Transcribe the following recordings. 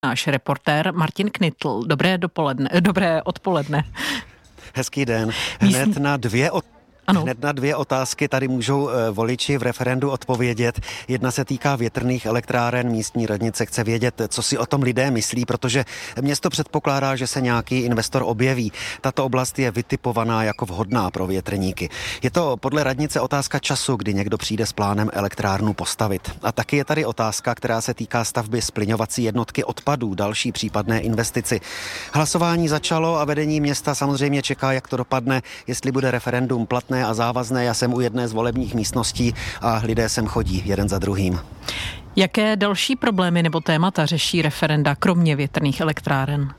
Náš reportér Martin Knitl. Dobré odpoledne. Hezký den. Hned na dvě otázky tady můžou voliči v referendu odpovědět. Jedna se týká větrných elektráren. Místní radnice chce vědět, co si o tom lidé myslí, protože město předpokládá, že se nějaký investor objeví. Tato oblast je vytipovaná jako vhodná pro větrníky. Je to podle radnice otázka času, kdy někdo přijde s plánem elektrárnu postavit. A taky je tady otázka, která se týká stavby splyňovací jednotky odpadů, další případné investici. Hlasování začalo a vedení města samozřejmě čeká, jak to dopadne, jestli bude referendum platné a závazné. Já jsem u jedné z volebních místností a lidé sem chodí jeden za druhým. Jaké další problémy nebo témata řeší referenda, kromě větrných elektráren?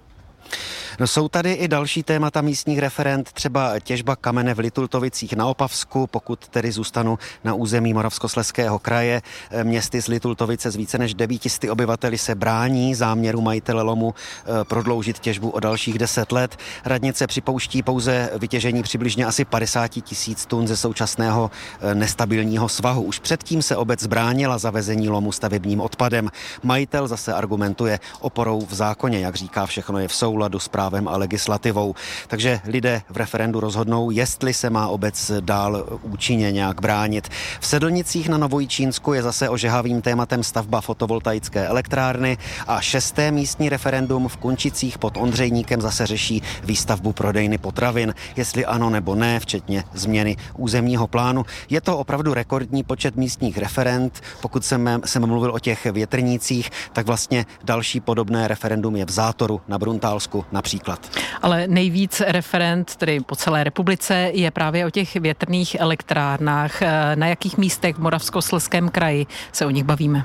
No, jsou tady i další témata místních referend, třeba těžba kamene v Litultovicích na Opavsku, pokud tedy zůstanu na území Moravskoslezského kraje. Městy z Litultovice s více než 900 obyvateli se brání záměru majitele lomu prodloužit těžbu o dalších 10 let. Radnice připouští pouze vytěžení přibližně asi 50 000 tun ze současného nestabilního svahu. Už předtím se obec zbránila zavezení lomu stavebním odpadem. Majitel zase argumentuje oporou v zákoně, jak říká, všechno je v souladu s právem a legislativou. Takže lidé v referendu rozhodnou, jestli se má obec dál účinně nějak bránit. V Sedlnicích na Novojičínsku je zase ožehavým tématem stavba fotovoltaické elektrárny a 6. místní referendum v Kunčicích pod Ondřejníkem zase řeší výstavbu prodejny potravin. Jestli ano nebo ne, včetně změny územního plánu. Je to opravdu rekordní počet místních referend. Pokud jsem mluvil o těch větrnících, tak vlastně další podobné referendum je v Zátoru na Bruntálsku například. Ale nejvíc referend, tedy po celé republice, je právě o těch větrných elektrárnách. Na jakých místech v Moravskoslezském kraji se o nich bavíme?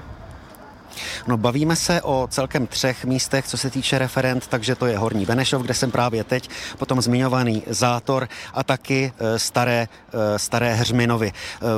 No, bavíme se o celkem 3 místech, co se týče referend, takže to je Horní Benešov, kde jsem právě teď, potom zmiňovaný Zátor a taky Staré Heřminovy.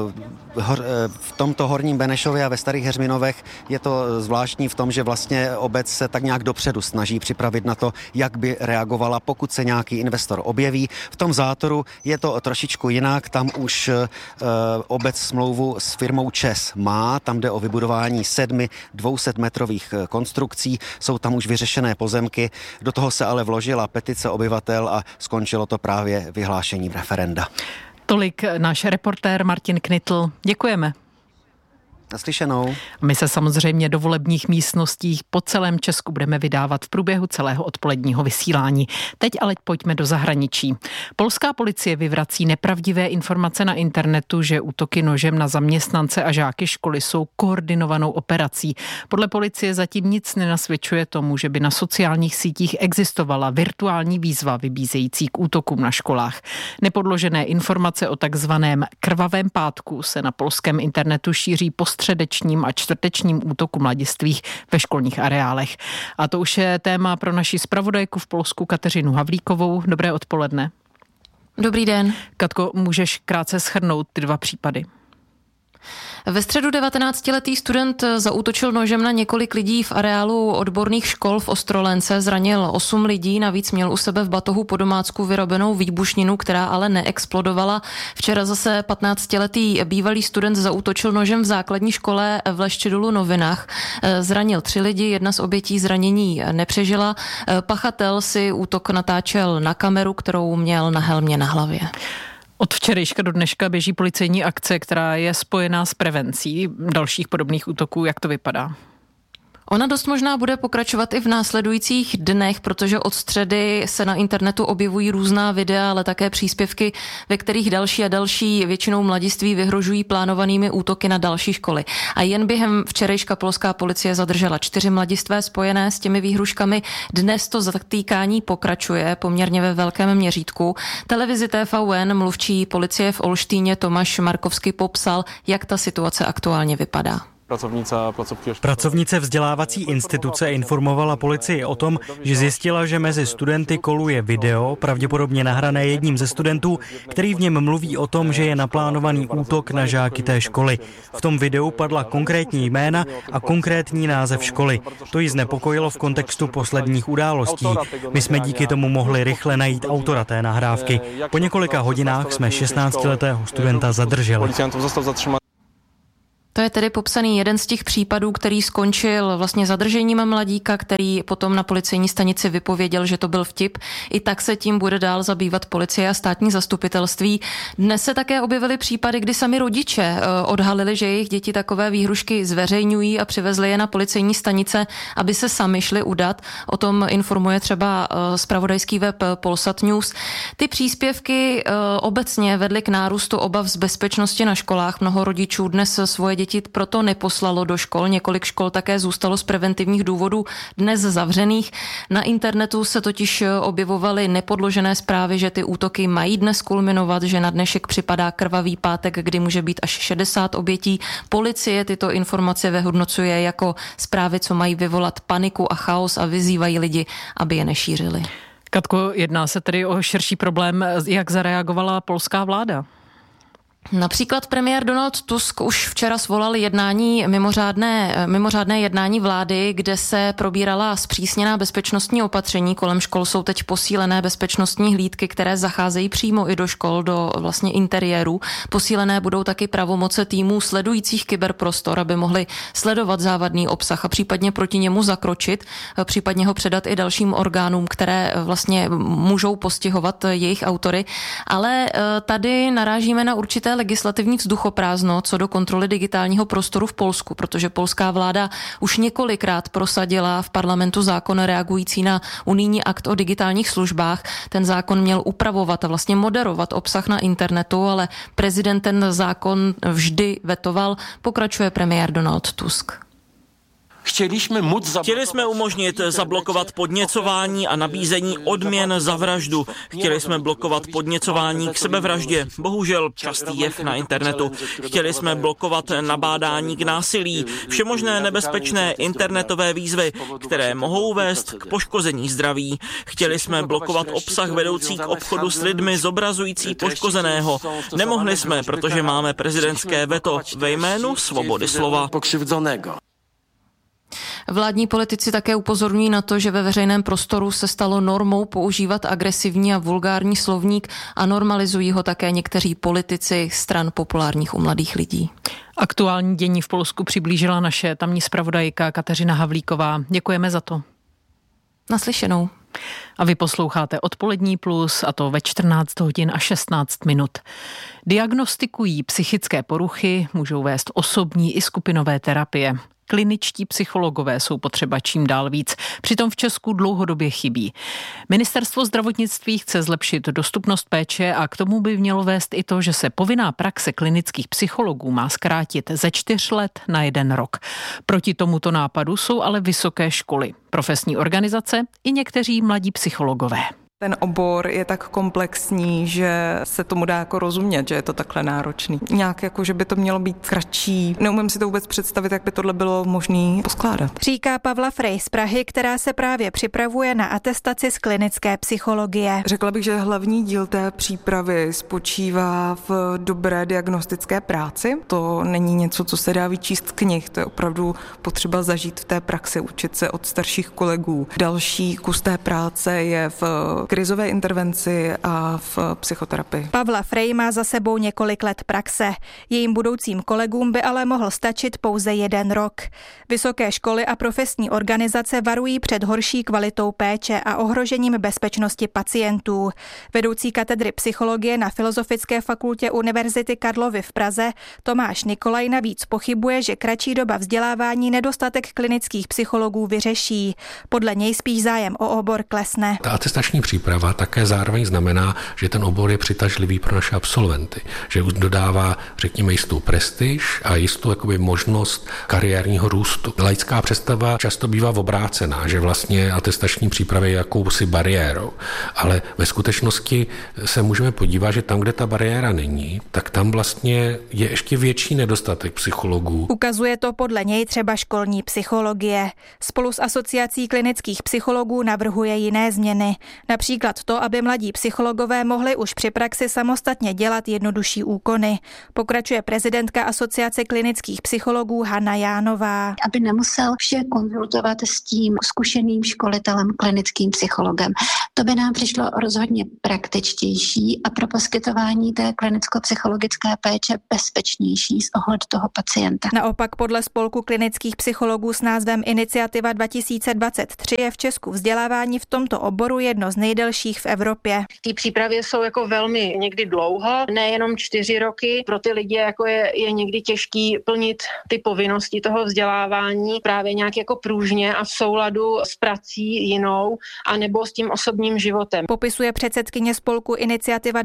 V tomto Horním Benešově a ve Starých Heřminovech je to zvláštní v tom, že vlastně obec se tak nějak dopředu snaží připravit na to, jak by reagovala, pokud se nějaký investor objeví. V tom Zátoru je to trošičku jinak, tam už obec smlouvu s firmou ČES má, tam jde o vybudování 7 200metrových konstrukcí, jsou tam už vyřešené pozemky, do toho se ale vložila petice obyvatel a skončilo to právě vyhlášením referenda. Tolik náš reportér Martin Knitl. Děkujeme. Naslyšenou. My se samozřejmě do volebních místností po celém Česku budeme vydávat v průběhu celého odpoledního vysílání. Teď ale pojďme do zahraničí. Polská policie vyvrací nepravdivé informace na internetu, že útoky nožem na zaměstnance a žáky školy jsou koordinovanou operací. Podle policie zatím nic nenasvědčuje tomu, že by na sociálních sítích existovala virtuální výzva vybízející k útokům na školách. Nepodložené informace o takzvaném krvavém pátku se na polském internetu šíří po středečním a čtvrtečním útoku mladistvých ve školních areálech. A to už je téma pro naši zpravodajku v Polsku Kateřinu Havlíkovou. Dobré odpoledne. Dobrý den. Katko, můžeš krátce shrnout ty 2 případy? Ve středu 19letý student zaútočil nožem na několik lidí v areálu odborných škol v Ostrolence, zranil 8 lidí, navíc měl u sebe v batohu po domácku vyrobenou výbušninu, která ale neexplodovala. Včera zase 15letý bývalý student zaútočil nožem v základní škole v Leščedulu Novinách. Zranil 3 lidi, jedna z obětí zranění nepřežila. Pachatel si útok natáčel na kameru, kterou měl na helmě na hlavě. Od včerejška do dneška běží policejní akce, která je spojená s prevencí dalších podobných útoků. Jak to vypadá? Ona dost možná bude pokračovat i v následujících dnech, protože od středy se na internetu objevují různá videa, ale také příspěvky, ve kterých další a další většinou mladiství vyhrožují plánovanými útoky na další školy. A jen během včerejška polská policie zadržela 4 mladistvé spojené s těmi výhruškami. Dnes to zatýkání pokračuje poměrně ve velkém měřítku. Televizi TVN mluvčí policie v Olštýně Tomáš Markovský popsal, jak ta situace aktuálně vypadá. Pracovnice vzdělávací instituce informovala policii o tom, že zjistila, že mezi studenty koluje video, pravděpodobně nahrané jedním ze studentů, který v něm mluví o tom, že je naplánovaný útok na žáky té školy. V tom videu padla konkrétní jména a konkrétní název školy. To ji znepokojilo v kontextu posledních událostí. My jsme díky tomu mohli rychle najít autora té nahrávky. Po několika hodinách jsme 16letého studenta zadrželi. To je tedy popsaný jeden z těch případů, který skončil vlastně zadržením mladíka, který potom na policejní stanici vypověděl, že to byl vtip. I tak se tím bude dál zabývat policie a státní zastupitelství. Dnes se také objevily případy, kdy sami rodiče odhalili, že jejich děti takové výhrušky zveřejňují a přivezli je na policejní stanice, aby se sami šli udat. O tom informuje třeba zpravodajský web Polsat News. Ty příspěvky obecně vedly k nárůstu obav z bezpečnosti na školách. Mnoho rodičů dnes svoje děti proto neposlalo do škol. Několik škol také zůstalo z preventivních důvodů dnes zavřených. Na internetu se totiž objevovaly nepodložené zprávy, že ty útoky mají dnes kulminovat, že na dnešek připadá krvavý pátek, kdy může být až 60 obětí. Policie tyto informace vyhodnocuje jako zprávy, co mají vyvolat paniku a chaos a vyzývají lidi, aby je nešířili. Katko, jedná se tedy o širší problém, jak zareagovala polská vláda? Například premiér Donald Tusk už včera svolal mimořádné jednání vlády, kde se probírala zpřísněná bezpečnostní opatření. Kolem škol jsou teď posílené bezpečnostní hlídky, které zacházejí přímo i do škol, do vlastně interiéru. Posílené budou taky pravomoce týmů sledujících kyberprostor, aby mohli sledovat závadný obsah a případně proti němu zakročit, případně ho předat i dalším orgánům, které vlastně můžou postihovat jejich autory. Ale tady narážíme na určité legislativní vzduchoprázdno co do kontroly digitálního prostoru v Polsku, protože polská vláda už několikrát prosadila v parlamentu zákon reagující na unijní akt o digitálních službách. Ten zákon měl upravovat a vlastně moderovat obsah na internetu, ale prezident ten zákon vždy vetoval, pokračuje premiér Donald Tusk. Chtěli jsme umožnit zablokovat podněcování a nabízení odměn za vraždu. Chtěli jsme blokovat podněcování k sebevraždě, bohužel častý jev na internetu. Chtěli jsme blokovat nabádání k násilí, všemožné nebezpečné internetové výzvy, které mohou vést k poškození zdraví. Chtěli jsme blokovat obsah vedoucí k obchodu s lidmi zobrazující poškozeného. Nemohli jsme, protože máme prezidentské veto ve jménu svobody slova. Vládní politici také upozorňují na to, že ve veřejném prostoru se stalo normou používat agresivní a vulgární slovník a normalizují ho také někteří politici stran populárních u mladých lidí. Aktuální dění v Polsku přiblížila naše tamní zpravodajka Kateřina Havlíková. Děkujeme za to. Naslyšenou. A vy posloucháte Odpolední plus, a to ve 14 hodin a 16 minut. Diagnostikují psychické poruchy, můžou vést osobní i skupinové terapie. Kliničtí psychologové jsou potřeba čím dál víc. Přitom v Česku dlouhodobě chybí. Ministerstvo zdravotnictví chce zlepšit dostupnost péče a k tomu by mělo vést i to, že se povinná praxe klinických psychologů má zkrátit ze 4 let na 1 rok. Proti tomuto nápadu jsou ale vysoké školy, profesní organizace i někteří mladí psychologové. Ten obor je tak komplexní, že se tomu dá jako rozumět, že je to takhle náročný. Nějak jako, že by to mělo být kratší. Neumím si to vůbec představit, jak by tohle bylo možné poskládat. Říká Pavla Frej z Prahy, která se právě připravuje na atestaci z klinické psychologie. Řekla bych, že hlavní díl té přípravy spočívá v dobré diagnostické práci. To není něco, co se dá vyčíst z knih, to je opravdu potřeba zažít v té praxi, učit se od starších kolegů. Další kus té práce je v krizové intervenci a v psychoterapii. Pavla Frej má za sebou několik let praxe. Jejím budoucím kolegům by ale mohl stačit pouze 1 rok. Vysoké školy a profesní organizace varují před horší kvalitou péče a ohrožením bezpečnosti pacientů. Vedoucí katedry psychologie na Filozofické fakultě Univerzity Karlovy v Praze Tomáš Nikolaj navíc pochybuje, že kratší doba vzdělávání nedostatek klinických psychologů vyřeší. Podle něj spíš zájem o obor klesne. Ta atestační příprava také zároveň znamená, že ten obor je přitažlivý pro naše absolventy, že dodává, řekněme, jistou prestiž a jistou jakoby možnost kariérního růstu. Laická představa často bývá obrácená, že vlastně atestační příprava je jakousi bariérou, ale ve skutečnosti se můžeme podívat, že tam, kde ta bariéra není, tak tam vlastně je ještě větší nedostatek psychologů. Ukazuje to podle něj třeba školní psychologie. Spolu s Asociací klinických psychologů navrhuje jiné změny. Například Například to, aby mladí psychologové mohli už při praxi samostatně dělat jednodušší úkony. Pokračuje prezidentka Asociace klinických psychologů Hana Jánová. Aby nemusel vše konzultovat s tím zkušeným školitelem, klinickým psychologem. To by nám přišlo rozhodně praktičtější a pro poskytování té klinicko-psychologické péče bezpečnější z ohledu toho pacienta. Naopak podle spolku klinických psychologů s názvem Iniciativa 2023 je v Česku vzdělávání v tomto oboru jedno z nejdelších v Evropě. Ty přípravy jsou jako velmi někdy dlouho, nejenom 4 roky. Pro ty lidi jako je někdy těžký plnit ty povinnosti toho vzdělávání právě nějak jako pružně a v souladu s prací jinou a nebo s tím osobním životem. Popisuje předsedkyně spolku Iniciativa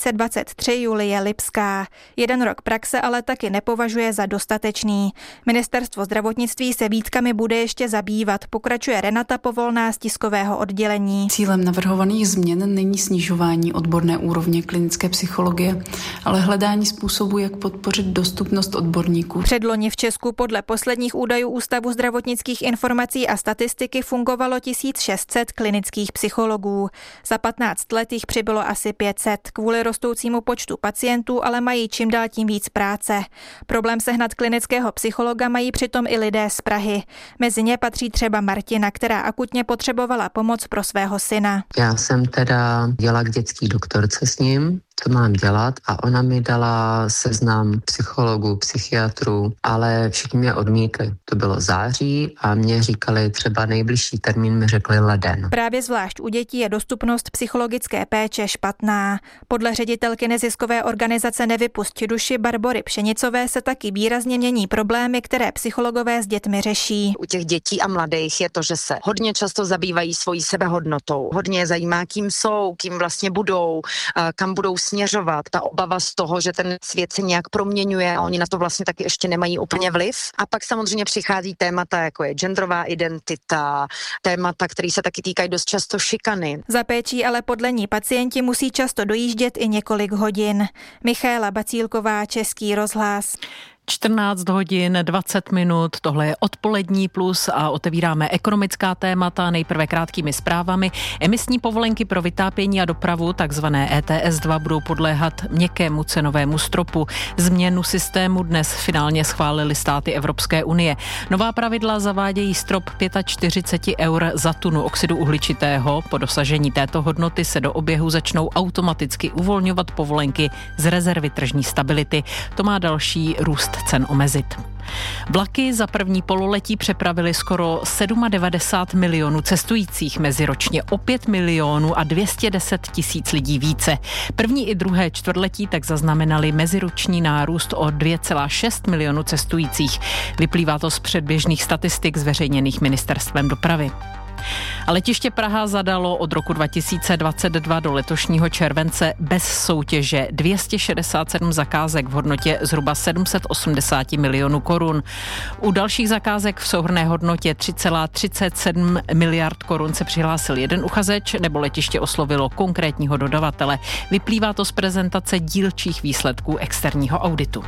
2023 Julie Lipská. 1 rok praxe ale taky nepovažuje za dostatečný. Ministerstvo zdravotnictví se výtkami bude ještě zabývat, pokračuje Renata Povolná z tiskového oddělení. Cílem navrhovaných změn není snižování odborné úrovně klinické psychologie, ale hledání způsobu, jak podpořit dostupnost odborníků. Předloni v Česku podle posledních údajů Ústavu zdravotnických informací a statistiky fungovalo 1600 klinických psychologů. Za 15 let jich přibylo asi 500. Kvůli rostoucímu počtu pacientů ale mají čím dál tím víc práce. Problém sehnat klinického psychologa mají přitom i lidé z Prahy. Mezi ně patří třeba Martina, která akutně potřebovala pomoc pro svého syna. Já jsem teda jela k dětský doktorce s ním, co mám dělat, a ona mi dala seznam psychologů, psychiatrů, ale všichni mě odmítli. To bylo září a mě říkali třeba nejbližší termín, mi řekli leden. Právě zvlášť u dětí je dostupnost psychologické péče špatná. Podle ředitelky neziskové organizace Nevypusť duši Barbory Pšenicové se taky výrazně mění problémy, které psychologové s dětmi řeší. U těch dětí a mladých je to, že se hodně často zabývají svojí sebehodnotou. Hodně je zajímá, kým jsou, kým vlastně budou, kam budou směřovat. Ta obava z toho, že ten svět se nějak proměňuje a oni na to vlastně taky ještě nemají úplně vliv. A pak samozřejmě přichází témata, jako je genderová identita, témata, které se taky týkají dost často šikany. Za péčí ale podle ní pacienti musí často dojíždět i několik hodin. Michaela Bacílková, Český rozhlas. 14 hodin 20 minut, tohle je Odpolední plus a otevíráme ekonomická témata, nejprve krátkými zprávami. Emisní povolenky pro vytápění a dopravu, takzvané ETS 2, budou podléhat měkkému cenovému stropu. Změnu systému dnes finálně schválily státy Evropské unie. Nová pravidla zavádějí strop 45 eur za tunu oxidu uhličitého. Po dosažení této hodnoty se do oběhu začnou automaticky uvolňovat povolenky z rezervy tržní stability. To má další růst cen omezit. Vlaky za první pololetí přepravily skoro 97 milionů cestujících, meziročně o 5 milionů a 210 tisíc lidí více. První i druhé čtvrtletí tak zaznamenali meziroční nárůst o 2,6 milionů cestujících. Vyplývá to z předběžných statistik zveřejněných ministerstvem dopravy. A letiště Praha zadalo od roku 2022 do letošního července bez soutěže 267 zakázek v hodnotě zhruba 780 milionů korun. U dalších zakázek v souhrnné hodnotě 3,37 miliard korun se přihlásil jeden uchazeč nebo letiště oslovilo konkrétního dodavatele. Vyplývá to z prezentace dílčích výsledků externího auditu.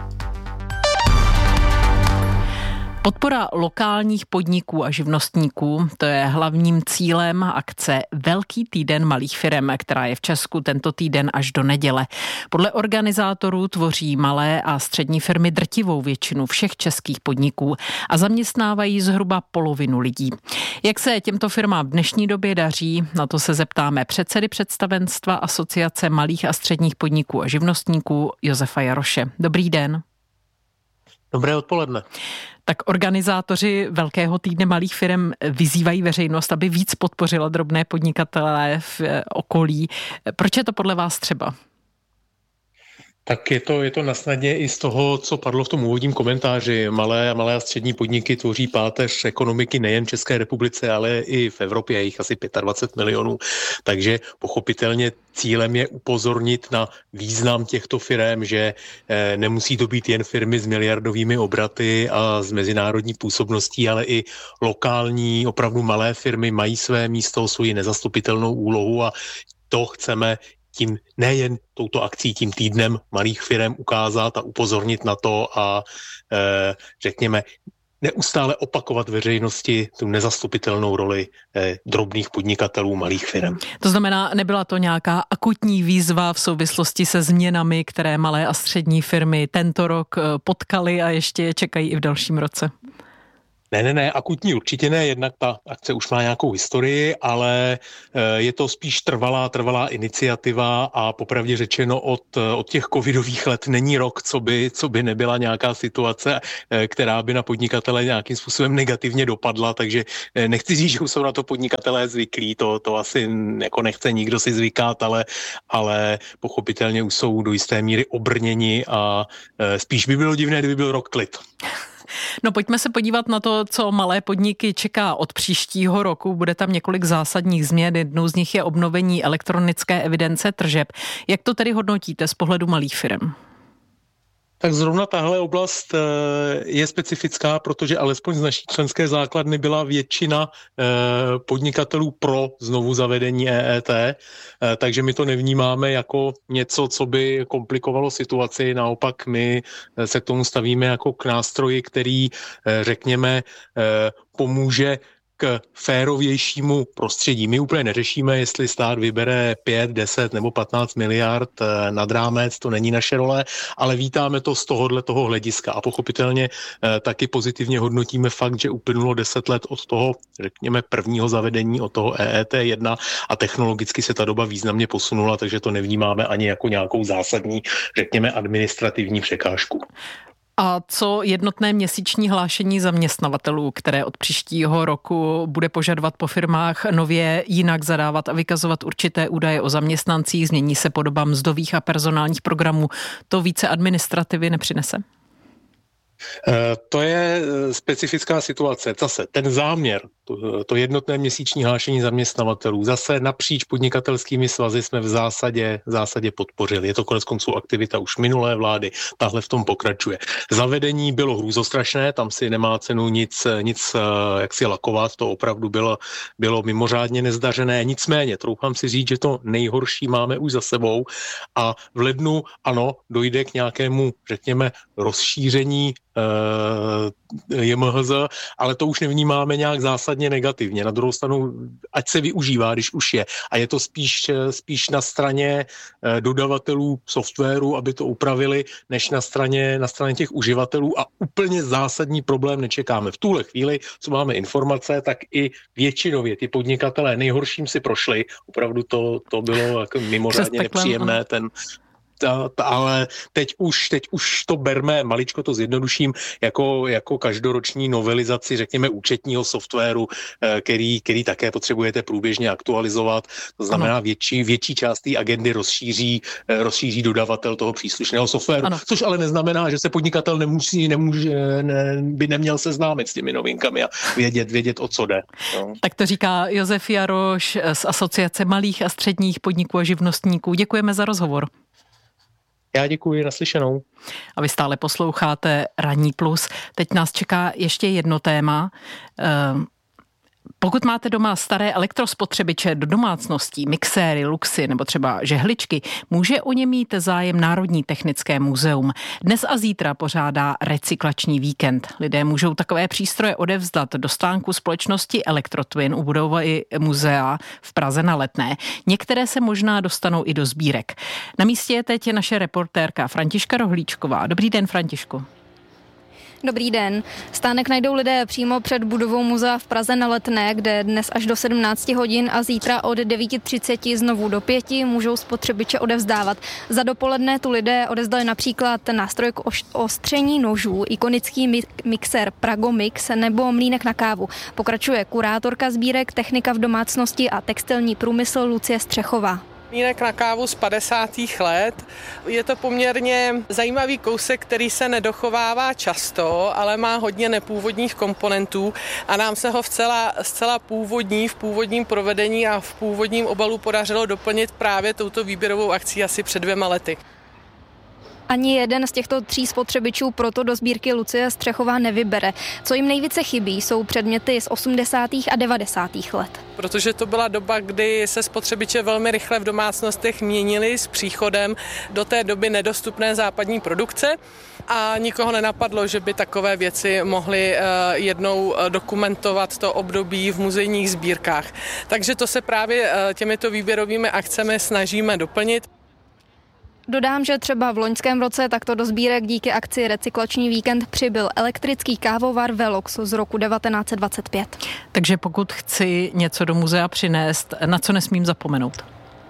Podpora lokálních podniků a živnostníků, to je hlavním cílem akce Velký týden malých firem, která je v Česku tento týden až do neděle. Podle organizátorů tvoří malé a střední firmy drtivou většinu všech českých podniků a zaměstnávají zhruba polovinu lidí. Jak se těmto firmám v dnešní době daří, na to se zeptáme předsedy představenstva Asociace malých a středních podniků a živnostníků Josefa Jaroše. Dobrý den. Dobré odpoledne. Tak organizátoři Velkého týdne malých firem vyzývají veřejnost, aby víc podpořila drobné podnikatele v okolí. Proč je to podle vás třeba? Tak je to nasnadě i z toho, co padlo v tom úvodním komentáři. Malé a střední podniky tvoří páteř ekonomiky nejen v České republice, ale i v Evropě, je jich asi 25 milionů. Takže pochopitelně cílem je upozornit na význam těchto firem, že nemusí to být jen firmy s miliardovými obraty a s mezinárodní působností, ale i lokální, opravdu malé firmy mají své místo, svoji nezastupitelnou úlohu a to chceme tím nejen touto akcí, tím týdnem malých firem ukázat a upozornit na to a řekněme neustále opakovat veřejnosti tu nezastupitelnou roli drobných podnikatelů, malých firm. To znamená, nebyla to nějaká akutní výzva v souvislosti se změnami, které malé a střední firmy tento rok potkaly a ještě je čekají i v dalším roce? Ne, akutní určitě ne, jednak ta akce už má nějakou historii, ale je to spíš trvalá iniciativa a popravdě řečeno od těch covidových let není rok, co by nebyla nějaká situace, která by na podnikatele nějakým způsobem negativně dopadla, takže nechci říct, že už jsou na to podnikatelé zvyklí, to asi jako nechce nikdo si zvykat, ale pochopitelně už jsou do jisté míry obrněni a spíš by bylo divné, kdyby byl rok klid. No pojďme se podívat na to, co malé podniky čeká od příštího roku. Bude tam několik zásadních změn. Jednou z nich je obnovení elektronické evidence tržeb. Jak to tedy hodnotíte z pohledu malých firm? Tak zrovna tahle oblast je specifická, protože alespoň z naší členské základny byla většina podnikatelů pro znovu zavedení EET, takže my to nevnímáme jako něco, co by komplikovalo situaci. Naopak my se k tomu stavíme jako k nástroji, který, řekněme, pomůže k férovějšímu prostředí. My úplně neřešíme, jestli stát vybere 5, 10 nebo 15 miliard nad rámec, to není naše role, ale vítáme to z toho hlediska a pochopitelně taky pozitivně hodnotíme fakt, že uplynulo 10 let od toho, řekněme, prvního zavedení, od toho EET1 a technologicky se ta doba významně posunula, takže to nevnímáme ani jako nějakou zásadní, řekněme, administrativní překážku. A co jednotné měsíční hlášení zaměstnavatelů, které od příštího roku bude požadovat po firmách nově jinak zadávat a vykazovat určité údaje o zaměstnancích, změní se podoba mzdových a personálních programů, to více administrativy nepřinese? To je specifická situace. Zase ten záměr, to jednotné měsíční hlášení zaměstnavatelů, zase napříč podnikatelskými svazy jsme v zásadě podpořili. Je to koneckonců aktivita už minulé vlády, tahle v tom pokračuje. Zavedení bylo hrůzostrašné, tam si nemá cenu nic jak si lakovat, to opravdu bylo mimořádně nezdařené. Nicméně, troufám si říct, že to nejhorší máme už za sebou a v lednu, ano, dojde k nějakému, řekněme, rozšíření JMHZ, ale to už nevnímáme nějak zásadně negativně. Na druhou stranu, ať se využívá, když už je. A je to spíš na straně dodavatelů softwaru, aby to upravili, než na straně těch uživatelů a úplně zásadní problém nečekáme. V tuhle chvíli, co máme informace, tak i většinově ty podnikatelé nejhorším si prošli. Opravdu to bylo jako mimořádně nepříjemné, ale teď už to berme, maličko to zjednoduším, jako každoroční novelizaci, řekněme, účetního softwaru, který také potřebujete průběžně aktualizovat. To znamená, větší část té agendy rozšíří dodavatel toho příslušného softwaru, což ale neznamená, že se podnikatel by neměl seznámit s těmi novinkami a vědět o co jde. No. Tak to říká Josef Jaroš z Asociace malých a středních podniků a živnostníků. Děkujeme za rozhovor. Já děkuji, naslyšenou. A vy stále posloucháte Ranní plus. Teď nás čeká ještě jedno téma. Pokud máte doma staré elektrospotřebiče do domácností, mixéry, luxy nebo třeba žehličky, může o ně mít zájem Národní technické muzeum. Dnes a zítra pořádá recyklační víkend. Lidé můžou takové přístroje odevzdat do stánku společnosti Elektrotwin u budovy muzea v Praze na Letné. Některé se možná dostanou i do sbírek. Na místě je teď naše reportérka Františka Rohlíčková. Dobrý den, Františku. Dobrý den. Stánek najdou lidé přímo před budovou muzea v Praze na Letné, kde dnes až do 17 hodin a zítra od 9:30 znovu do 5 můžou spotřebiče odevzdávat. Za dopoledne tu lidé odevzdali například nástroj k ostření nožů, ikonický mixer Pragomix nebo mlýnek na kávu. Pokračuje kurátorka sbírek, technika v domácnosti a textilní průmysl Lucie Střechová. Mlýnek na kávu z 50. let. Je to poměrně zajímavý kousek, který se nedochovává často, ale má hodně nepůvodních komponentů a nám se ho zcela v původním provedení a v původním obalu podařilo doplnit právě touto výběrovou akcí asi před 2 lety. Ani jeden z těchto 3 spotřebičů proto do sbírky Lucie Střechová nevybere. Co jim nejvíce chybí, jsou předměty z 80. a 90. let. Protože to byla doba, kdy se spotřebiče velmi rychle v domácnostech měnily s příchodem do té doby nedostupné západní produkce a nikoho nenapadlo, že by takové věci mohly jednou dokumentovat to období v muzejních sbírkách. Takže to se právě těmito výběrovými akcemi snažíme doplnit. Dodám, že třeba v loňském roce takto do sbírek díky akci Recyklační víkend přibyl elektrický kávovar Velox z roku 1925. Takže pokud chci něco do muzea přinést, na co nesmím zapomenout?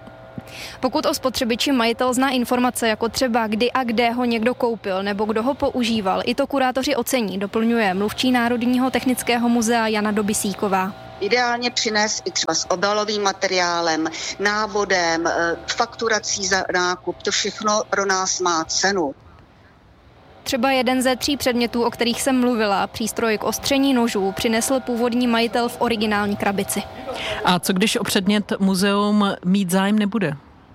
Pokud o spotřebiči majitel zná informace, jako třeba kdy a kde ho někdo koupil nebo kdo ho používal, i to kurátoři ocení, doplňuje mluvčí Národního technického muzea Jana Dobysíková. Ideálně přinést i třeba s obalovým materiálem, návodem, fakturací za nákup, to všechno pro nás má cenu. Třeba jeden ze 3 předmětů, o kterých jsem mluvila, přístroj k ostření nožů, přinesl původní majitel v originální krabici. A co když o předmět muzeum mít zájem nebude?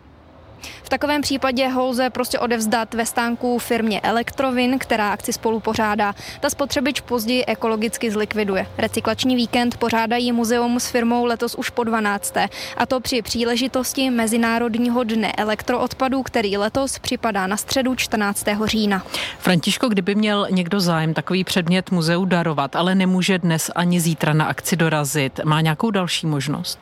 V takovém případě ho lze prostě odevzdat ve stánku firmě Elektrovin, která akci spolu pořádá. Ta spotřebič později ekologicky zlikviduje. Recyklační víkend pořádají muzeum s firmou letos už po 12. A to při příležitosti Mezinárodního dne elektroodpadů, který letos připadá na středu 14. října. Františko, kdyby měl někdo zájem takový předmět muzeu darovat, ale nemůže dnes ani zítra na akci dorazit, má nějakou další možnost?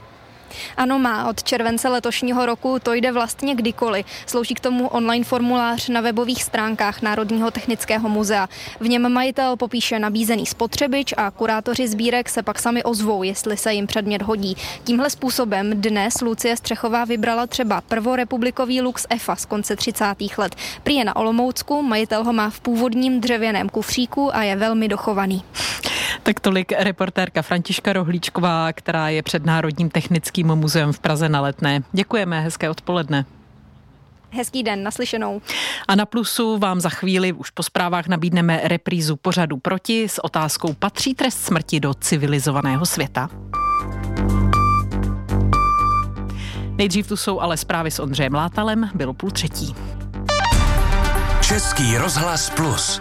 Ano, má. Od července letošního roku to jde vlastně kdykoliv. Slouží k tomu online formulář na webových stránkách Národního technického muzea. V něm majitel popíše nabízený spotřebič a kurátoři sbírek se pak sami ozvou, jestli se jim předmět hodí. Tímhle způsobem dnes Lucie Střechová vybrala třeba prvorepublikový Lux EFA z konce 30. let. Prý je na Olomoucku, majitel ho má v původním dřevěném kufříku a je velmi dochovaný. Tak tolik reportérka Františka Rohlíčková, která je před Národním technickým muzeem v Praze na Letné. Děkujeme, hezké odpoledne. Hezký den, naslyšenou. A na Plusu vám za chvíli už po zprávách nabídneme reprízu pořadu Proti s otázkou: patří trest smrti do civilizovaného světa? Nejdřív tu jsou ale zprávy s Ondřejem Látalem, bylo 2:30. Český rozhlas Plus.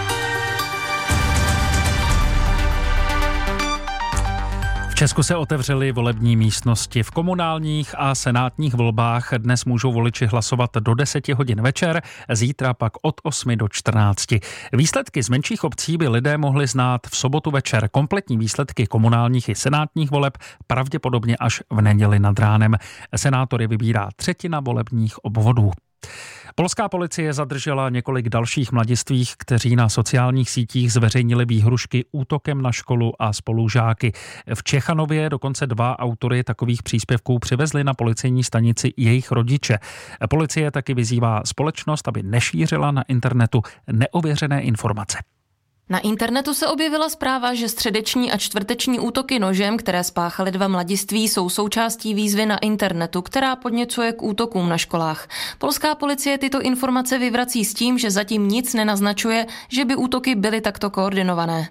V Česku se otevřely volební místnosti. V komunálních a senátních volbách dnes můžou voliči hlasovat do 10 hodin večer, zítra pak od 8 do 14. Výsledky z menších obcí by lidé mohli znát v sobotu večer. Kompletní výsledky komunálních i senátních voleb pravděpodobně až v neděli nad ránem. Senátory vybírá 1/3 volebních obvodů. Polská policie zadržela několik dalších mladistvých, kteří na sociálních sítích zveřejnili výhrušky útokem na školu a spolužáky. V Čechanově dokonce 2 autory takových příspěvků přivezli na policejní stanici jejich rodiče. Policie taky vyzývá společnost, aby nešířila na internetu neověřené informace. Na internetu se objevila zpráva, že středeční a čtvrteční útoky nožem, které spáchali 2 mladiství, jsou součástí výzvy na internetu, která podněcuje k útokům na školách. Polská policie tyto informace vyvrací s tím, že zatím nic nenaznačuje, že by útoky byly takto koordinované.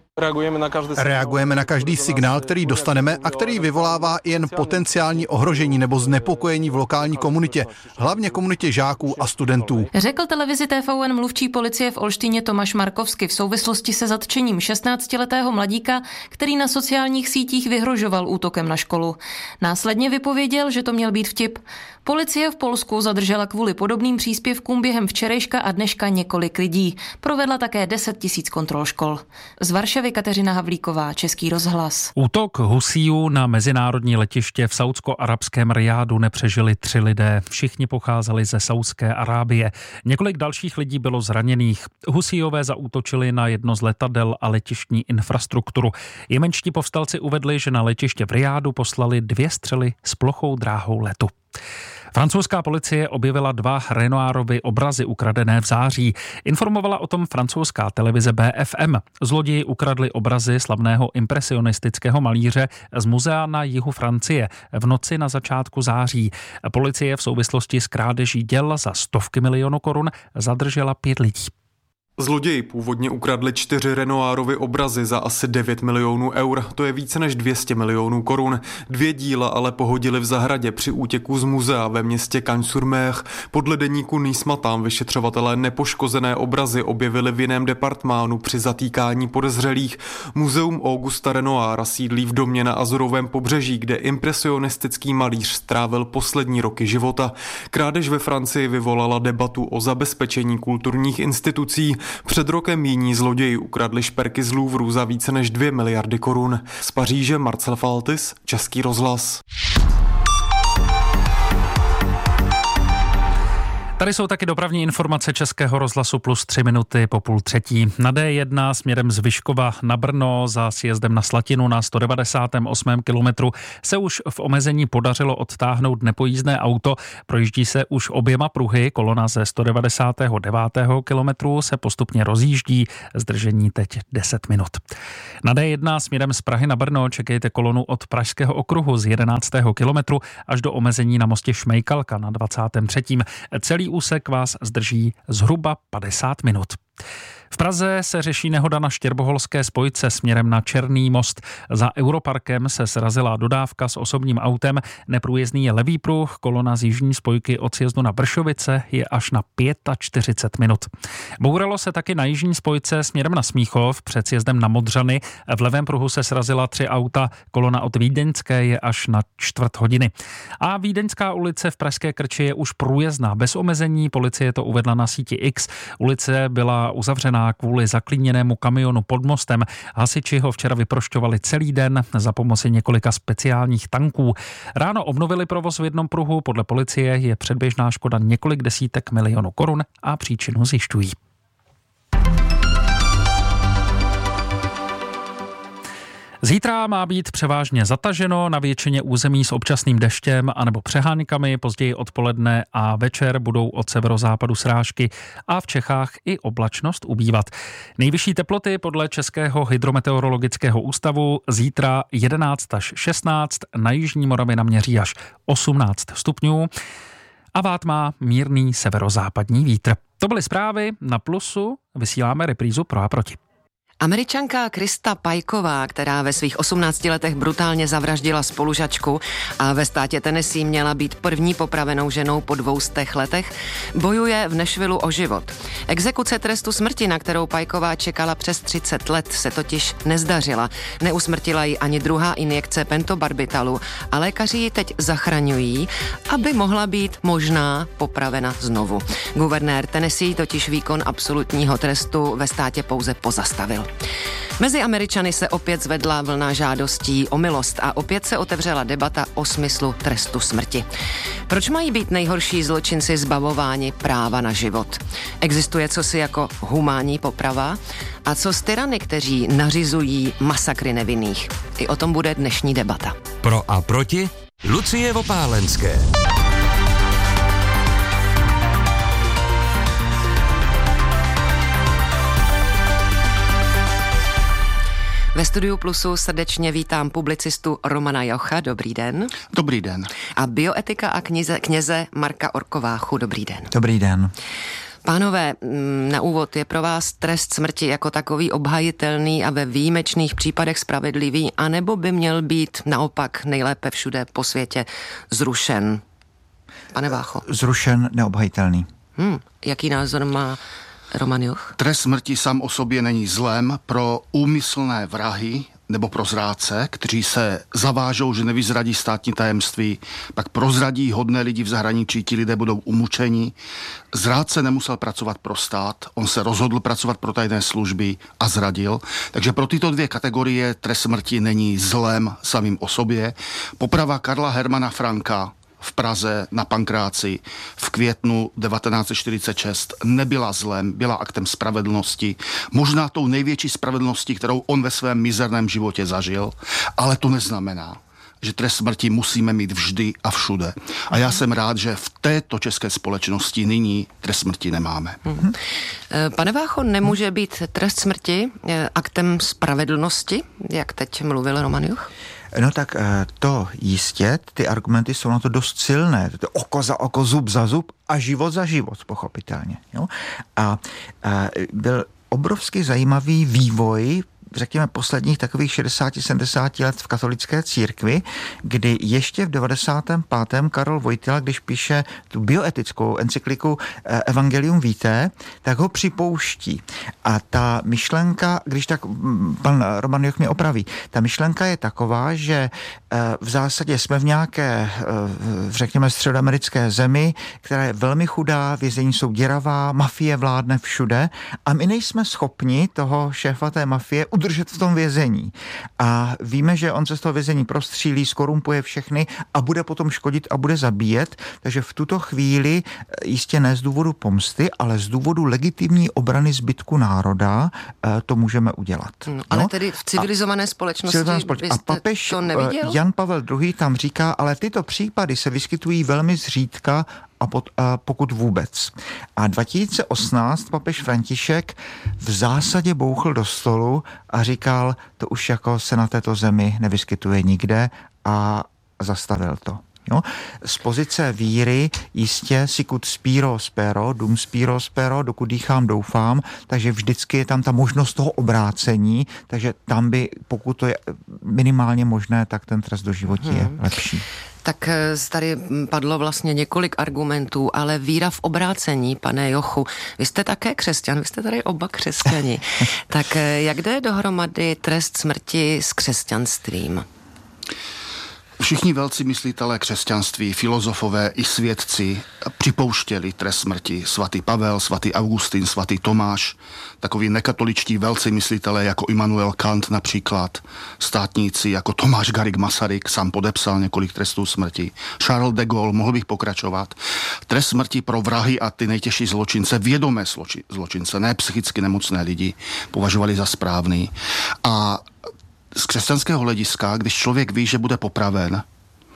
Reagujeme na každý signál, který dostaneme a který vyvolává jen potenciální ohrožení nebo znepokojení v lokální komunitě, hlavně komunitě žáků a studentů. Řekl televizi TVN mluvčí policie v Olštyně Tomáš Markovsky v souvislosti se zatčením 16letého mladíka, který na sociálních sítích vyhrožoval útokem na školu. Následně vypověděl, že to měl být vtip. Policie v Polsku zadržela kvůli podobným příspěvkům během včerejška a dneška několik lidí. Provedla také 10 000 kontrol škol. Z Varšavy Kateřina Havlíková, Český rozhlas. Útok Husíjů na mezinárodní letiště v saúdsko-arabském Rijádu nepřežili 3 lidé. Všichni pocházeli ze Saúdské Arábie. Několik dalších lidí bylo zraněných. Husíjové zaútočili na jedno z letadel a letištní infrastrukturu. Jemenští povstalci uvedli, že na letiště v Rijádu poslali 2 střely s plochou dráhou letu. Francouzská policie objevila 2 Renoirovy obrazy ukradené v září. Informovala o tom francouzská televize BFM. Zloději ukradli obrazy slavného impresionistického malíře z muzea na jihu Francie v noci na začátku září. Policie v souvislosti s krádeží děl za stovky milionů korun zadržela 5 lidí. Zloději původně ukradli 4 Renoirovy obrazy za asi 9 milionů eur, to je více než 200 milionů korun. 2 díla ale pohodili v zahradě při útěku z muzea ve městě Cagnes-sur-Mer. Podle deníku Nice Matin vyšetřovatelé nepoškozené obrazy objevili v jiném departmánu při zatýkání podezřelých. Muzeum Augusta Renoira sídlí v domě na Azorovém pobřeží, kde impresionistický malíř strávil poslední roky života. Krádež ve Francii vyvolala debatu o zabezpečení kulturních institucí. Před rokem jiní zloději ukradli šperky z Louvru za více než 2 miliardy korun. Z Paříže Marcel Faltis, Český rozhlas. Tady jsou taky dopravní informace Českého rozhlasu plus 3 minuty po 2:30. Na D1 směrem z Vyškova na Brno za sjezdem na Slatinu na 198. kilometru se už v omezení podařilo odtáhnout nepojízdné auto. Projíždí se už oběma pruhy, kolona ze 199. kilometru se postupně rozjíždí, zdržení teď 10 minut. Na D1 směrem z Prahy na Brno čekejte kolonu od Pražského okruhu z 11. kilometru až do omezení na mostě Šmejkalka na 23. Celý úsek vás zdrží zhruba 50 minut. V Praze se řeší nehoda na štěrboholské spojce směrem na Černý most. Za Europarkem se srazila dodávka s osobním autem. Neprůjezdný je levý pruh, kolona z jižní spojky od sjezdu na Bršovice je až na 45 minut. Bouralo se taky na jižní spojce směrem na Smíchov před sjezdem na Modřany. V levém pruhu se srazila 3 auta, kolona od Vídeňské je až na 1/4 hodiny. A Vídeňská ulice v Pražské Krči je už průjezdná bez omezení, policie to uvedla na síti X. Ulice byla uzavřená kvůli zaklíněnému kamionu pod mostem. Hasiči ho včera vyprošťovali celý den za pomoci několika speciálních tanků. Ráno obnovili provoz v jednom pruhu, podle policie je předběžná škoda několik desítek milionů korun a příčinu zjišťují. Zítra má být převážně zataženo, na většině území s občasným deštěm anebo přeháňkami, později odpoledne a večer budou od severozápadu srážky a v Čechách i oblačnost ubývat. Nejvyšší teploty podle Českého hydrometeorologického ústavu zítra 11 až 16, na jižní Moravě naměří až 18 stupňů a vát má mírný severozápadní vítr. To byly zprávy, na Plusu vysíláme reprízu Pro a proti. Američanka Krista Pajková, která ve svých 18 letech brutálně zavraždila spolužačku a ve státě Tennessee měla být první popravenou ženou po 200 letech, bojuje v Nashvillu o život. Exekuce trestu smrti, na kterou Pajková čekala přes 30 let, se totiž nezdařila. Neusmrtila ji ani druhá injekce pentobarbitalu a lékaři ji teď zachraňují, aby mohla být možná popravena znovu. Guvernér Tennessee totiž výkon absolutního trestu ve státě pouze pozastavil. Mezi Američany se opět zvedla vlna žádostí o milost a opět se otevřela debata o smyslu trestu smrti. Proč mají být nejhorší zločinci zbavováni práva na život? Existuje cosi jako humánní poprava? A co s tyrany, kteří nařizují masakry nevinných? I o tom bude dnešní debata. Pro a proti Lucie Vopálenské. Ve studiu Plusu srdečně vítám publicistu Romana Jocha. Dobrý den. Dobrý den. A bioetika a kněze Marka Orkováchu. Dobrý den. Dobrý den. Pánové, na úvod, je pro vás trest smrti jako takový obhajitelný a ve výjimečných případech spravedlivý, anebo by měl být naopak nejlépe všude po světě zrušen? Pane Vácho. Zrušen, neobhajitelný. Jaký názor má Roman Joch? Trest smrti sám o sobě není zlem pro úmyslné vrahy nebo pro zrádce, kteří se zavážou, že nevyzradí státní tajemství, pak prozradí hodné lidi v zahraničí, ti lidé budou umučeni. Zrádce nemusel pracovat pro stát, on se rozhodl pracovat pro tajné služby a zradil. Takže pro tyto dvě kategorie trest smrti není zlem samým o sobě. Poprava Karla Hermana Franka v Praze na Pankráci v květnu 1946 nebyla zlem, byla aktem spravedlnosti, možná tou největší spravedlností, kterou on ve svém mizerném životě zažil, ale to neznamená, že trest smrti musíme mít vždy a všude. A já jsem rád, že v této české společnosti nyní trest smrti nemáme. Pane Vácho, nemůže být trest smrti aktem spravedlnosti, jak teď mluvil Roman Joch? No tak to jistě, ty argumenty jsou na to dost silné. To je oko za oko, zub za zub a život za život, pochopitelně. Jo? A byl obrovsky zajímavý vývoj, řekněme, posledních takových 60-70 let v katolické církvi, kdy ještě v 95. Karol Wojtyla, když píše tu bioetickou encykliku Evangelium Vitae, tak ho připouští. A ta myšlenka, když tak pan Roman Joch mě opraví, ta myšlenka je taková, že v zásadě jsme v nějaké, řekněme, středoamerické zemi, která je velmi chudá, vězení jsou děravá, mafie vládne všude a my nejsme schopni toho šéfa té mafie udržet v tom vězení. A víme, že on se z toho vězení prostřílí, skorumpuje všechny a bude potom škodit a bude zabíjet. Takže v tuto chvíli jistě ne z důvodu pomsty, ale z důvodu legitimní obrany zbytku národa to můžeme udělat. Ale tedy v civilizované společnosti a papež to neviděl? Jan Pavel II. Tam říká, ale tyto případy se vyskytují velmi zřídka a pokud vůbec. A 2018 papež František v zásadě bouchl do stolu a říkal, to už jako se na této zemi nevyskytuje nikde a zastavil to. Jo? Z pozice víry jistě sicut spiro spero, dum spiro spero, dokud dýchám, doufám, takže vždycky je tam ta možnost toho obrácení, takže tam by, pokud to je minimálně možné, tak ten trest doživotí je lepší. Tak tady padlo vlastně několik argumentů, ale víra v obrácení, pane Jochu, vy jste také křesťan, vy jste tady oba křesťani. Tak jak jde dohromady trest smrti s křesťanstvím? Všichni velcí myslitelé křesťanství, filozofové i svědci připouštěli trest smrti. Svatý Pavel, svatý Augustin, svatý Tomáš, takoví nekatoličtí velcí myslitelé jako Immanuel Kant například, státníci jako Tomáš Garrigue Masaryk, sám podepsal několik trestů smrti, Charles de Gaulle, mohl bych pokračovat. Trest smrti pro vrahy a ty nejtěžší zločince, vědomé zločince, ne psychicky nemocné lidi, považovali za správný. A z křesťanského hlediska, když člověk ví, že bude popraven,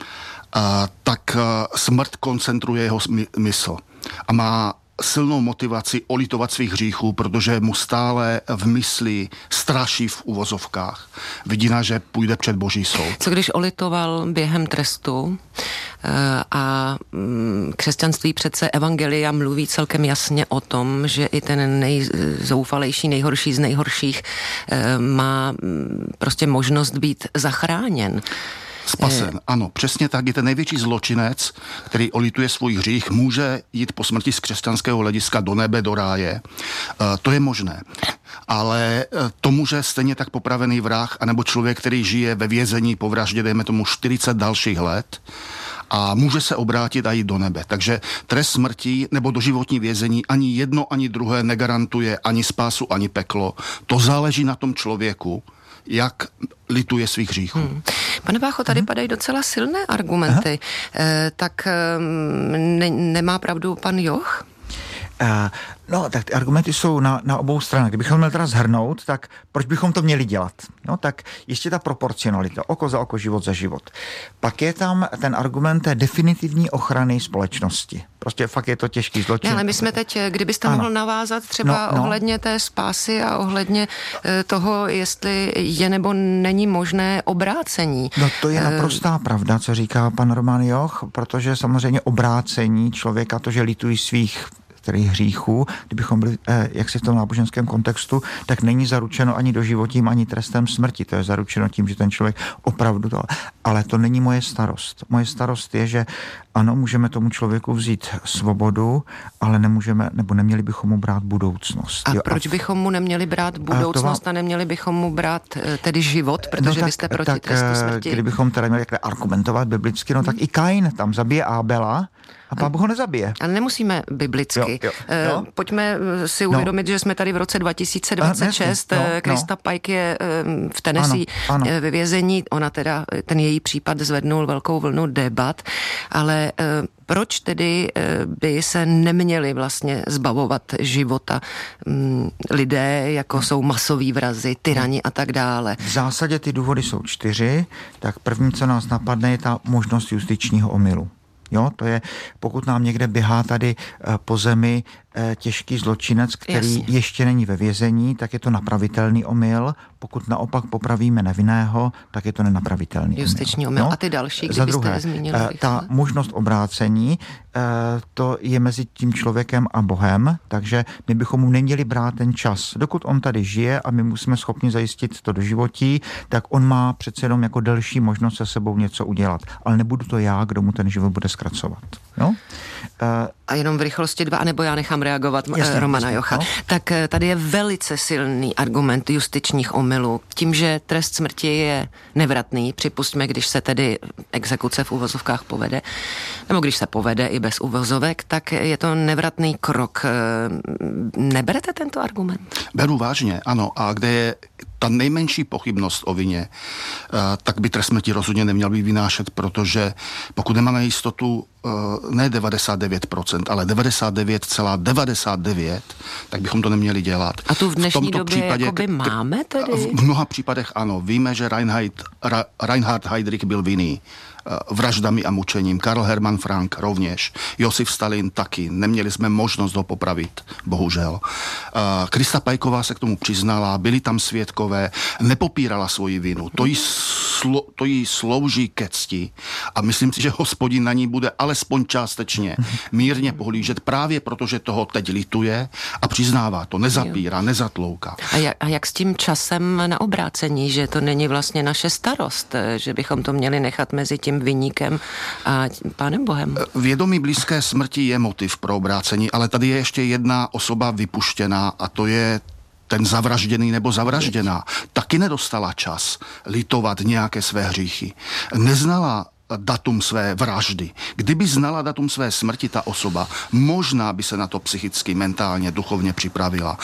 tak smrt koncentruje jeho mysl a má silnou motivaci olitovat svých hříchů, protože mu stále v mysli straší v uvozovkách vidina, že půjde před Boží soud. Co když olitoval během trestu a křesťanství přece evangelia mluví celkem jasně o tom, že i ten nejzoufalejší, nejhorší z nejhorších má prostě možnost být zachráněn. Spasen, ano, přesně tak. Je ten největší zločinec, který olituje svůj hřích, může jít po smrti z křesťanského hlediska do nebe, do ráje. To je možné. Ale to může stejně tak popravený vrah, anebo člověk, který žije ve vězení po vraždě, dejme tomu 40 dalších let, a může se obrátit a jít do nebe. Takže trest smrti nebo doživotní vězení ani jedno, ani druhé negarantuje ani spásu, ani peklo. To záleží na tom člověku, jak lituje svých hříchů. Pane Vácho, tady padají docela silné argumenty. Tak nemá pravdu pan Joch? No, tak ty argumenty jsou na obou stranách. Kdybychom měli teda shrnout, tak proč bychom to měli dělat? No, tak ještě ta proporcionalita, oko za oko, život za život. Pak je tam ten argument té definitivní ochrany společnosti. Prostě fakt je to těžký zločin. Ale my jsme teď, kdybyste mohl navázat třeba ohledně té spásy a ohledně toho, jestli je nebo není možné obrácení. No to je naprostá pravda, co říká pan Roman Joch, protože samozřejmě obrácení člověka, to, že litují svých hříchů, kdybychom byli jaksi v tom náboženském kontextu, tak není zaručeno ani doživotím, ani trestem smrti. To je zaručeno tím, že ten člověk opravdu to... Ale to není moje starost. Moje starost je, že ano, můžeme tomu člověku vzít svobodu, ale nemůžeme, nebo neměli bychom mu brát budoucnost. A proč bychom mu neměli brát budoucnost a neměli bychom mu brát tedy život, protože vy jste proti trestu smrti? Kdybychom teda měli argumentovat biblicky, tak i Kain tam zabije Ábela, a Pán Bůh ho nezabije. Ale nemusíme biblicky. Jo. Pojďme si uvědomit, že jsme tady v roce 2026. Krista Pike je v Tennessee ve vězení. Ona teda, ten její případ zvednul velkou vlnu debat, ale proč tedy by se neměli vlastně zbavovat života lidé, jako jsou masoví vrazi, tyrani a tak dále? V zásadě ty důvody jsou 4. Tak první, co nás napadne, je ta možnost justičního omylu. Jo, to je, pokud nám někde běhá tady po zemi těžký zločinec, který ještě není ve vězení, tak je to napravitelný omyl. Pokud naopak popravíme nevinného, tak je to nenapravitelný justiční omyl. No? A ty další, Za druhé, ta možnost obrácení, to je mezi tím člověkem a Bohem, takže my bychom mu neměli brát ten čas. Dokud on tady žije a my musíme schopni zajistit to doživotí, tak on má přece jenom jako delší možnost se sebou něco udělat. Ale nebudu to já, kdo mu ten život bude zkracovat. Jo? A jenom v rychlosti 2, anebo já nechám reagovat Romana Jocha. No? Tak tady je velice silný argument justičních omylů. Tím, že trest smrti je nevratný, připustíme, když se tedy exekuce v uvozovkách povede, nebo když se povede i bez uvozovek, tak je to nevratný krok. Neberete tento argument? Beru vážně, ano. A kde je ta nejmenší pochybnost o vině, tak by trest smrti rozhodně neměl být vynášet, protože pokud nemáme jistotu ne 99%, ale 99,99%, tak bychom to neměli dělat. A tu v dnešní době jakoby máme tedy? V mnoha případech ano. Víme, že Reinhard Heydrich byl vinný vraždami a mučením. Karl Hermann Frank rovněž. Josif Stalin taky. Neměli jsme možnost ho popravit, bohužel. Krista Pajková se k tomu přiznala, byli tam svědkové, nepopírala svoji vinu. To jí slouží ke cti a myslím si, že Hospodin na ní bude alespoň částečně mírně pohlížet, právě protože toho teď lituje a přiznává to, nezapírá, nezatlouká. A jak s tím časem na obrácení, že to není vlastně naše starost, že bychom to měli nechat mezi tím viníkem a Pánem Bohem? Vědomí blízké smrti je motiv pro obrácení, ale tady je ještě jedna osoba vypuštěná a to je ten zavražděný nebo zavražděná. Taky nedostala čas litovat nějaké své hříchy. Neznala datum své vraždy. Kdyby znala datum své smrti ta osoba, možná by se na to psychicky, mentálně, duchovně připravila.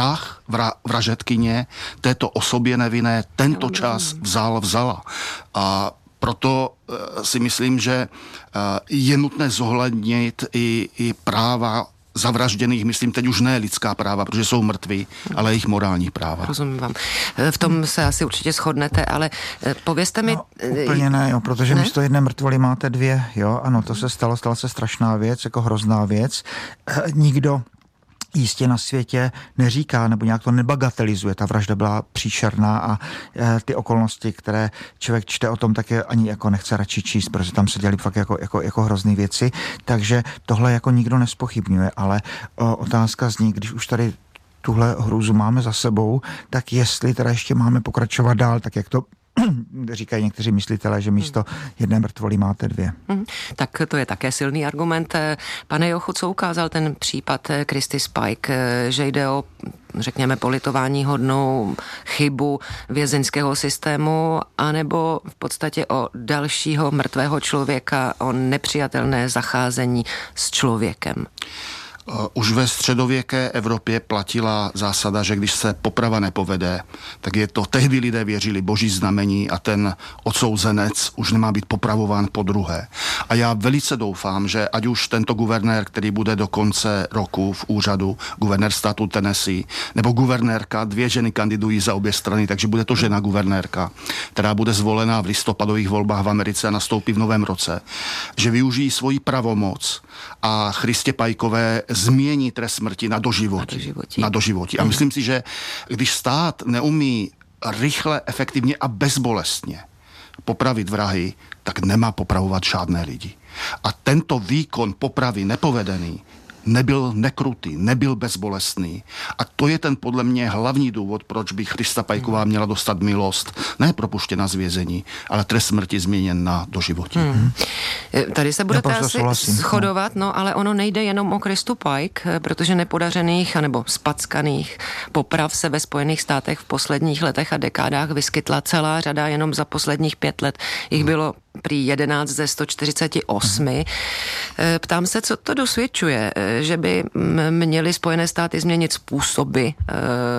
Vražedkyně této osobě nevinné tento čas vzala. A proto si myslím, že je nutné zohlednit i práva zavražděných, myslím teď už ne lidská práva, protože jsou mrtví, ale jejich morální práva. Rozumím vám. V tom se asi určitě shodnete, ale povězte mi... Úplně ne, jo, protože místo jedné mrtvoly máte dvě, jo, ano, to se stala se strašná věc, jako hrozná věc. Nikdo jistě na světě neříká nebo nějak to nebagatelizuje. Ta vražda byla příšerná a ty okolnosti, které člověk čte o tom, tak je ani jako nechce radši číst, protože tam se dělaly fakt jako hrozný věci. Takže tohle jako nikdo nespochybňuje, ale otázka zní, když už tady tuhle hrůzu máme za sebou, tak jestli teda ještě máme pokračovat dál, tak jak to říkají někteří myslitelé, že místo jedné mrtvoly máte dvě. Tak to je také silný argument. Pane Jochu, co ukázal ten případ Christy Spike, že jde o, řekněme, politování hodnou chybu vězeňského systému, anebo v podstatě o dalšího mrtvého člověka, o nepřijatelné zacházení s člověkem? Už ve středověké Evropě platila zásada, že když se poprava nepovede, tak je to, tehdy lidé věřili boží znamení a ten odsouzenec už nemá být popravován po druhé. A já velice doufám, že ať už tento guvernér, který bude do konce roku v úřadu, guvernér státu Tennessee, nebo guvernérka, 2 ženy kandidují za obě strany, takže bude to žena guvernérka, která bude zvolena v listopadových volbách v Americe a nastoupí v novém roce, že využijí svoji pravomoc a Christě Pajkové změní trest smrti na doživotí. A myslím si, že když stát neumí rychle, efektivně a bezbolestně popravit vrahy, tak nemá popravovat žádné lidi. A tento výkon popravy nepovedený nebyl nekrutý, nebyl bezbolestný. A to je ten podle mě hlavní důvod, proč by Christa Pajková měla dostat milost, ne propuštěna z vězení, ale trest smrti změněn na doživotí. Tady se budete asi shodovat, ale ono nejde jenom o Christu Pike, protože nepodařených anebo spackaných poprav se ve Spojených státech v posledních letech a dekádách vyskytla celá řada, jenom za posledních 5 let jich bylo prý 11 ze 148. Ptám se, co to dosvědčuje, že by měly Spojené státy změnit způsoby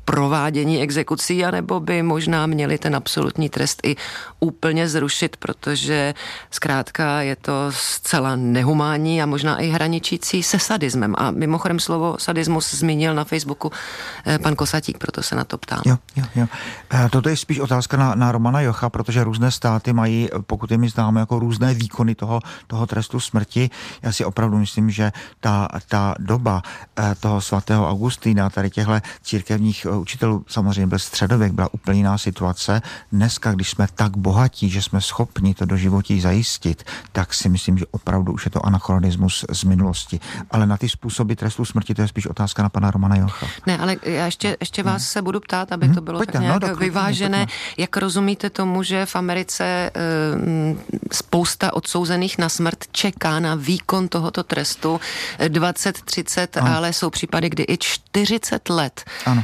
provádění exekucí, anebo by možná měli ten absolutní trest i úplně zrušit, protože zkrátka je to zcela nehumánní a možná i hraničící se sadismem. A mimochodem slovo sadismus zmínil na Facebooku pan Kosatík, proto se na to ptám. Jo. Toto je spíš otázka na Romana Jocha, protože různé státy mají, pokud je mi známo, jako různé výkony toho trestu smrti. Já si opravdu myslím, že ta doba toho svatého Augustína, tady těchto církevních učitelů, samozřejmě byl středověk, byla úplně jiná situace. Dneska, když jsme tak bohatí, že jsme schopni to do životí zajistit, tak si myslím, že opravdu už je to anachronismus z minulosti. Ale na ty způsoby trestu smrti to je spíš otázka na pana Romana Jocha. Ne, ale já ještě vás se budu ptát, aby to bylo tak nějak vyvážené. Jak rozumíte tomu, že v Americe spousta odsouzených na smrt čeká na výkon tohoto trestu 20, 30, ale jsou případy, kdy i 40 let. Ano.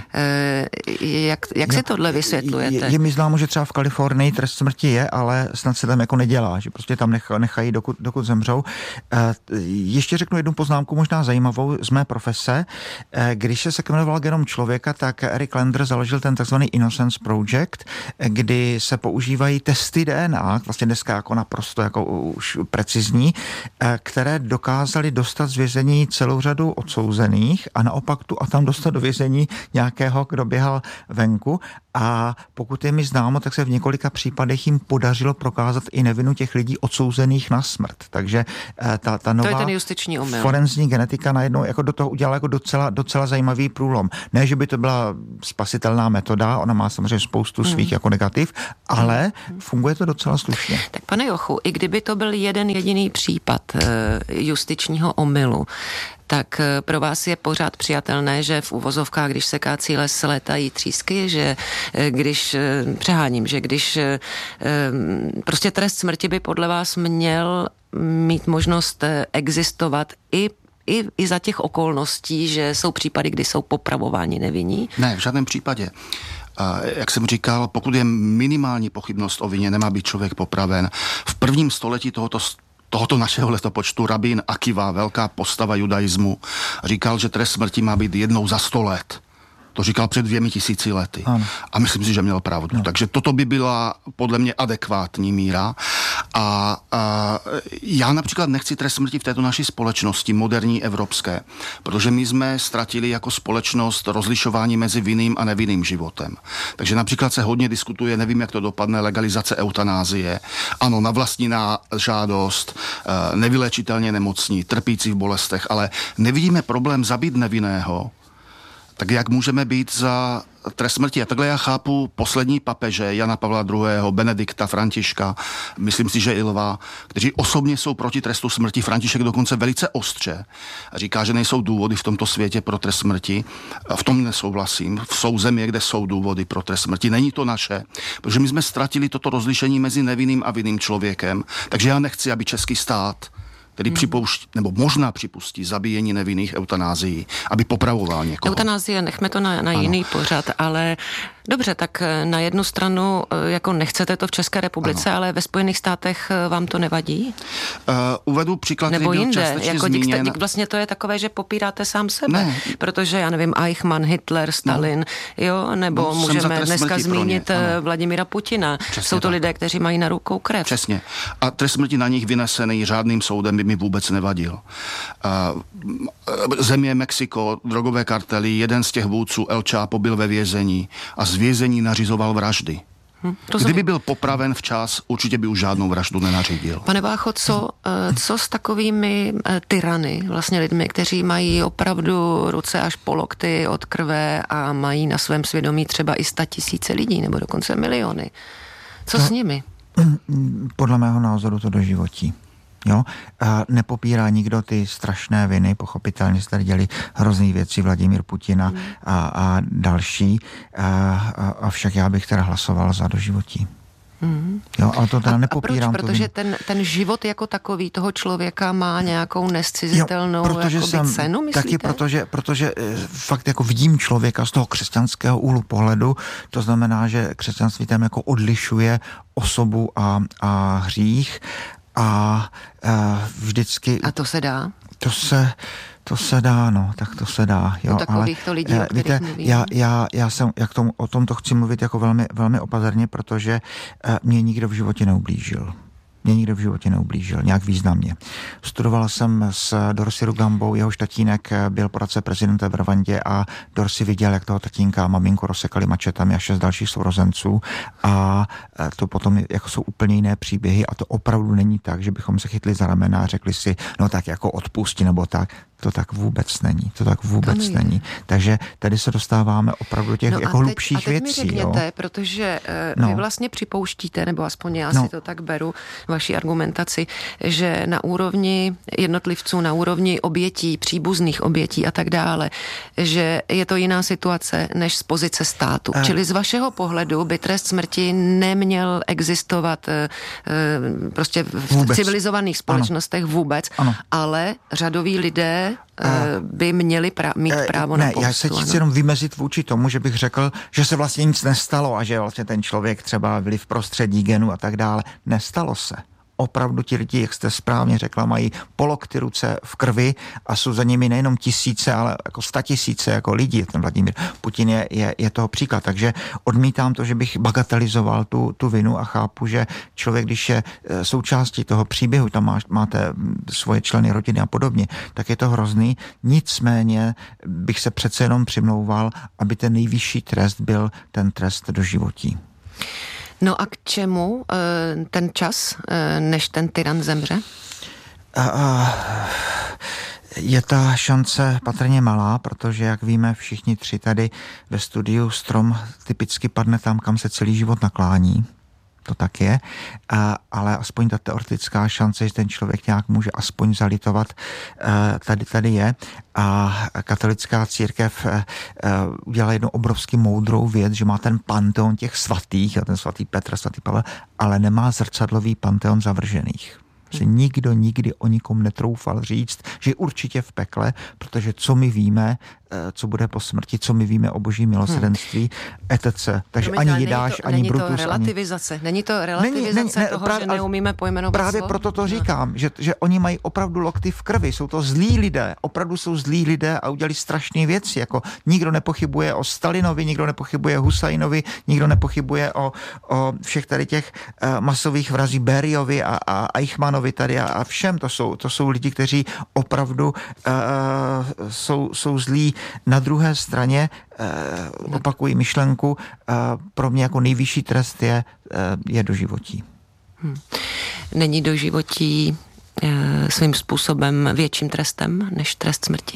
Jak si tohle vysvětlujete? Je mi známo, že třeba v Kalifornii trest smrti je, ale snad se tam jako nedělá, že prostě tam nechají, dokud zemřou. Ještě řeknu jednu poznámku, možná zajímavou z mé profese. Když se sekvenoval genom člověka, tak Eric Lander založil ten takzvaný Innocence Project, kdy se používají testy DNA, vlastně dneska jako naprosto jako už precizní, které dokázaly dostat z vězení celou řadu odsouzených a naopak tu a tam dostat do vězení nějakého, kdo běhal venku. A pokud je mi známo, tak se v několika případech jim podařilo prokázat i nevinu těch lidí odsouzených na smrt. Takže ta nová to je ten justiční omyl. Forenzní genetika najednou jako do toho udělala jako docela zajímavý průlom. Ne, že by to byla spasitelná metoda, ona má samozřejmě spoustu svých jako negativ, ale funguje to docela slušně. Tak pane Jochu, i kdyby to byl jeden jediný případ justičního omylu, tak pro vás je pořád přijatelné, že v uvozovkách, když se kácí les, létají třísky, že když, přeháním, že když prostě trest smrti by podle vás měl mít možnost existovat i za těch okolností, že jsou případy, kdy jsou popravováni nevinní? Ne, v žádném případě. Jak jsem říkal, pokud je minimální pochybnost o vině, nemá být člověk popraven. V prvním století tohoto našeho letopočtu rabín Akiva, velká postava judaismu, říkal, že trest smrti má být jednou za 100 let. To říkal před 2000 lety. Ano. A myslím si, že měl pravdu. No. Takže toto by byla podle mě adekvátní míra. A já například nechci trest smrti v této naší společnosti, moderní evropské, protože my jsme ztratili jako společnost rozlišování mezi vinným a nevinným životem. Takže například se hodně diskutuje, nevím, jak to dopadne, legalizace eutanázie. Ano, na vlastní žádost, nevylečitelně nemocní, trpící v bolestech, ale nevidíme problém zabít nevinného, tak jak můžeme být za trest smrti? A takhle já chápu poslední papeže Jana Pavla II., Benedikta, Františka, myslím si, že i Lva, kteří osobně jsou proti trestu smrti. František dokonce velice ostře říká, že nejsou důvody v tomto světě pro trest smrti. V tom nesouhlasím. Jsou země, kde jsou důvody pro trest smrti. Není to naše, protože my jsme ztratili toto rozlišení mezi nevinným a vinným člověkem. Takže já nechci, aby český stát, který připouští, nebo možná připustí zabíjení nevinných eutanázií, aby popravoval někoho. Eutanázie, nechme to na jiný pořad, ale dobře, tak na jednu stranu jako nechcete to v České republice, ale ve Spojených státech vám to nevadí? Uvedu příklad, nebo který byl jinde, částečně jako zmíněn. vlastně to je takové, že popíráte sám sebe, protože já nevím, Eichmann, Hitler, Stalin, jo, nebo můžeme dneska zmínit Vladimira Putina. Přesně jsou to tak. lidé, kteří mají na rukou krev. Přesně. A trest smrti na nich vynesený řádným soudem by mi vůbec nevadil. Země Mexiko, drogové kartely, jeden z těch vůdců El Chapo byl ve vězení a z vězení nařizoval vraždy. Kdyby byl popraven včas, určitě by už žádnou vraždu nenařídil. Pane Vácho, co s takovými tyrany, vlastně lidmi, kteří mají opravdu ruce až po lokty od krve a mají na svém svědomí třeba i 100 000 lidí, nebo dokonce miliony? Co s nimi? Podle mého názoru to doživotí. Jo? A nepopírá nikdo ty strašné viny, pochopitelně se tady děli hrozný věci Vladimír Putin a další, avšak já bych teda hlasoval za doživotí. Jo, ale to teda nepopírám. A proč? Protože ten život jako takový toho člověka má nějakou nescizitelnou cenu, myslíte? Taky protože fakt jako vidím člověka z toho křesťanského úhlu pohledu, to znamená, že křesťanství tam jako odlišuje osobu a hřích a vždycky... A to se dá? To se dá, no, tak to se dá. Jo, takovýchto lidí, o kterých mluvím. Já jsem, o tom to chci mluvit jako velmi, velmi opatrně, protože mě nikdo v životě neublížil. Nějak významně. Studovala jsem s Dorsi Rugambou, jehož tatínek byl poradce prezidenta v Rwandě a Dorsi viděl, jak toho tatínka a maminku rozsekali mačetami a 6 dalších sourozenců a to potom jako jsou úplně jiné příběhy a to opravdu není tak, že bychom se chytli za ramena a řekli si, no tak jako odpusti nebo tak. To tak vůbec není. Takže tady se dostáváme opravdu do těch jako hlubších věcí. A teď mi řekněte, protože vy vlastně připouštíte, nebo aspoň já si to tak beru, vaši argumentaci, že na úrovni jednotlivců, na úrovni obětí, příbuzných obětí a tak dále, že je to jiná situace než z pozice státu. Čili z vašeho pohledu by trest smrti neměl existovat prostě v civilizovaných společnostech vůbec, ale řadoví lidé by měli mít právo na pomstu. Já se chci jenom vymezit vůči tomu, že bych řekl, že se vlastně nic nestalo a že vlastně ten člověk třeba byl v prostředí genu a tak dále. Nestalo se. Opravdu ti lidi, jak jste správně řekla, mají polokty ruce v krvi a jsou za nimi nejenom tisíce, ale jako 100 000 jako lidí. Ten Vladimír Putin je toho příklad. Takže odmítám to, že bych bagatelizoval tu vinu a chápu, že člověk, když je součástí toho příběhu, tam máte svoje členy rodiny a podobně, tak je to hrozný. Nicméně bych se přece jenom přimlouval, aby ten nejvyšší trest byl ten trest doživotí. No a k čemu ten čas, než ten tyran zemře? Je ta šance patrně malá, protože, jak víme všichni tři tady ve studiu, strom typicky padne tam, kam se celý život naklání. To tak je, ale aspoň ta teoretická šance, že ten člověk nějak může aspoň zalitovat, tady je. A katolická církev udělala jednu obrovsky moudrou věc, že má ten panteon těch svatých, ten svatý Petr, svatý Pavel, ale nemá zrcadlový panteon zavržených. Že nikdo nikdy o nikom netroufal říct, že je určitě v pekle, protože co my víme, co bude po smrti, co my víme o boží milosrdenství, etc. Takže ani Jidáš, ani Brutus. Není to relativizace toho, že neumíme pojmenovat právě slovo? Proto to říkám, že oni mají opravdu lokty v krvi, jsou to zlí lidé, opravdu jsou zlí lidé a udělali strašné věci, jako nikdo nepochybuje o Stalinovi, nikdo nepochybuje o Husajnovi, nikdo nepochybuje o všech tady těch masových vrazí Bériovi a Eichmannovi tady a všem, to jsou lidi, kteří opravdu jsou zlí. Na druhé straně opakuji myšlenku, pro mě jako nejvyšší trest je doživotí. Není doživotí svým způsobem větším trestem než trest smrti?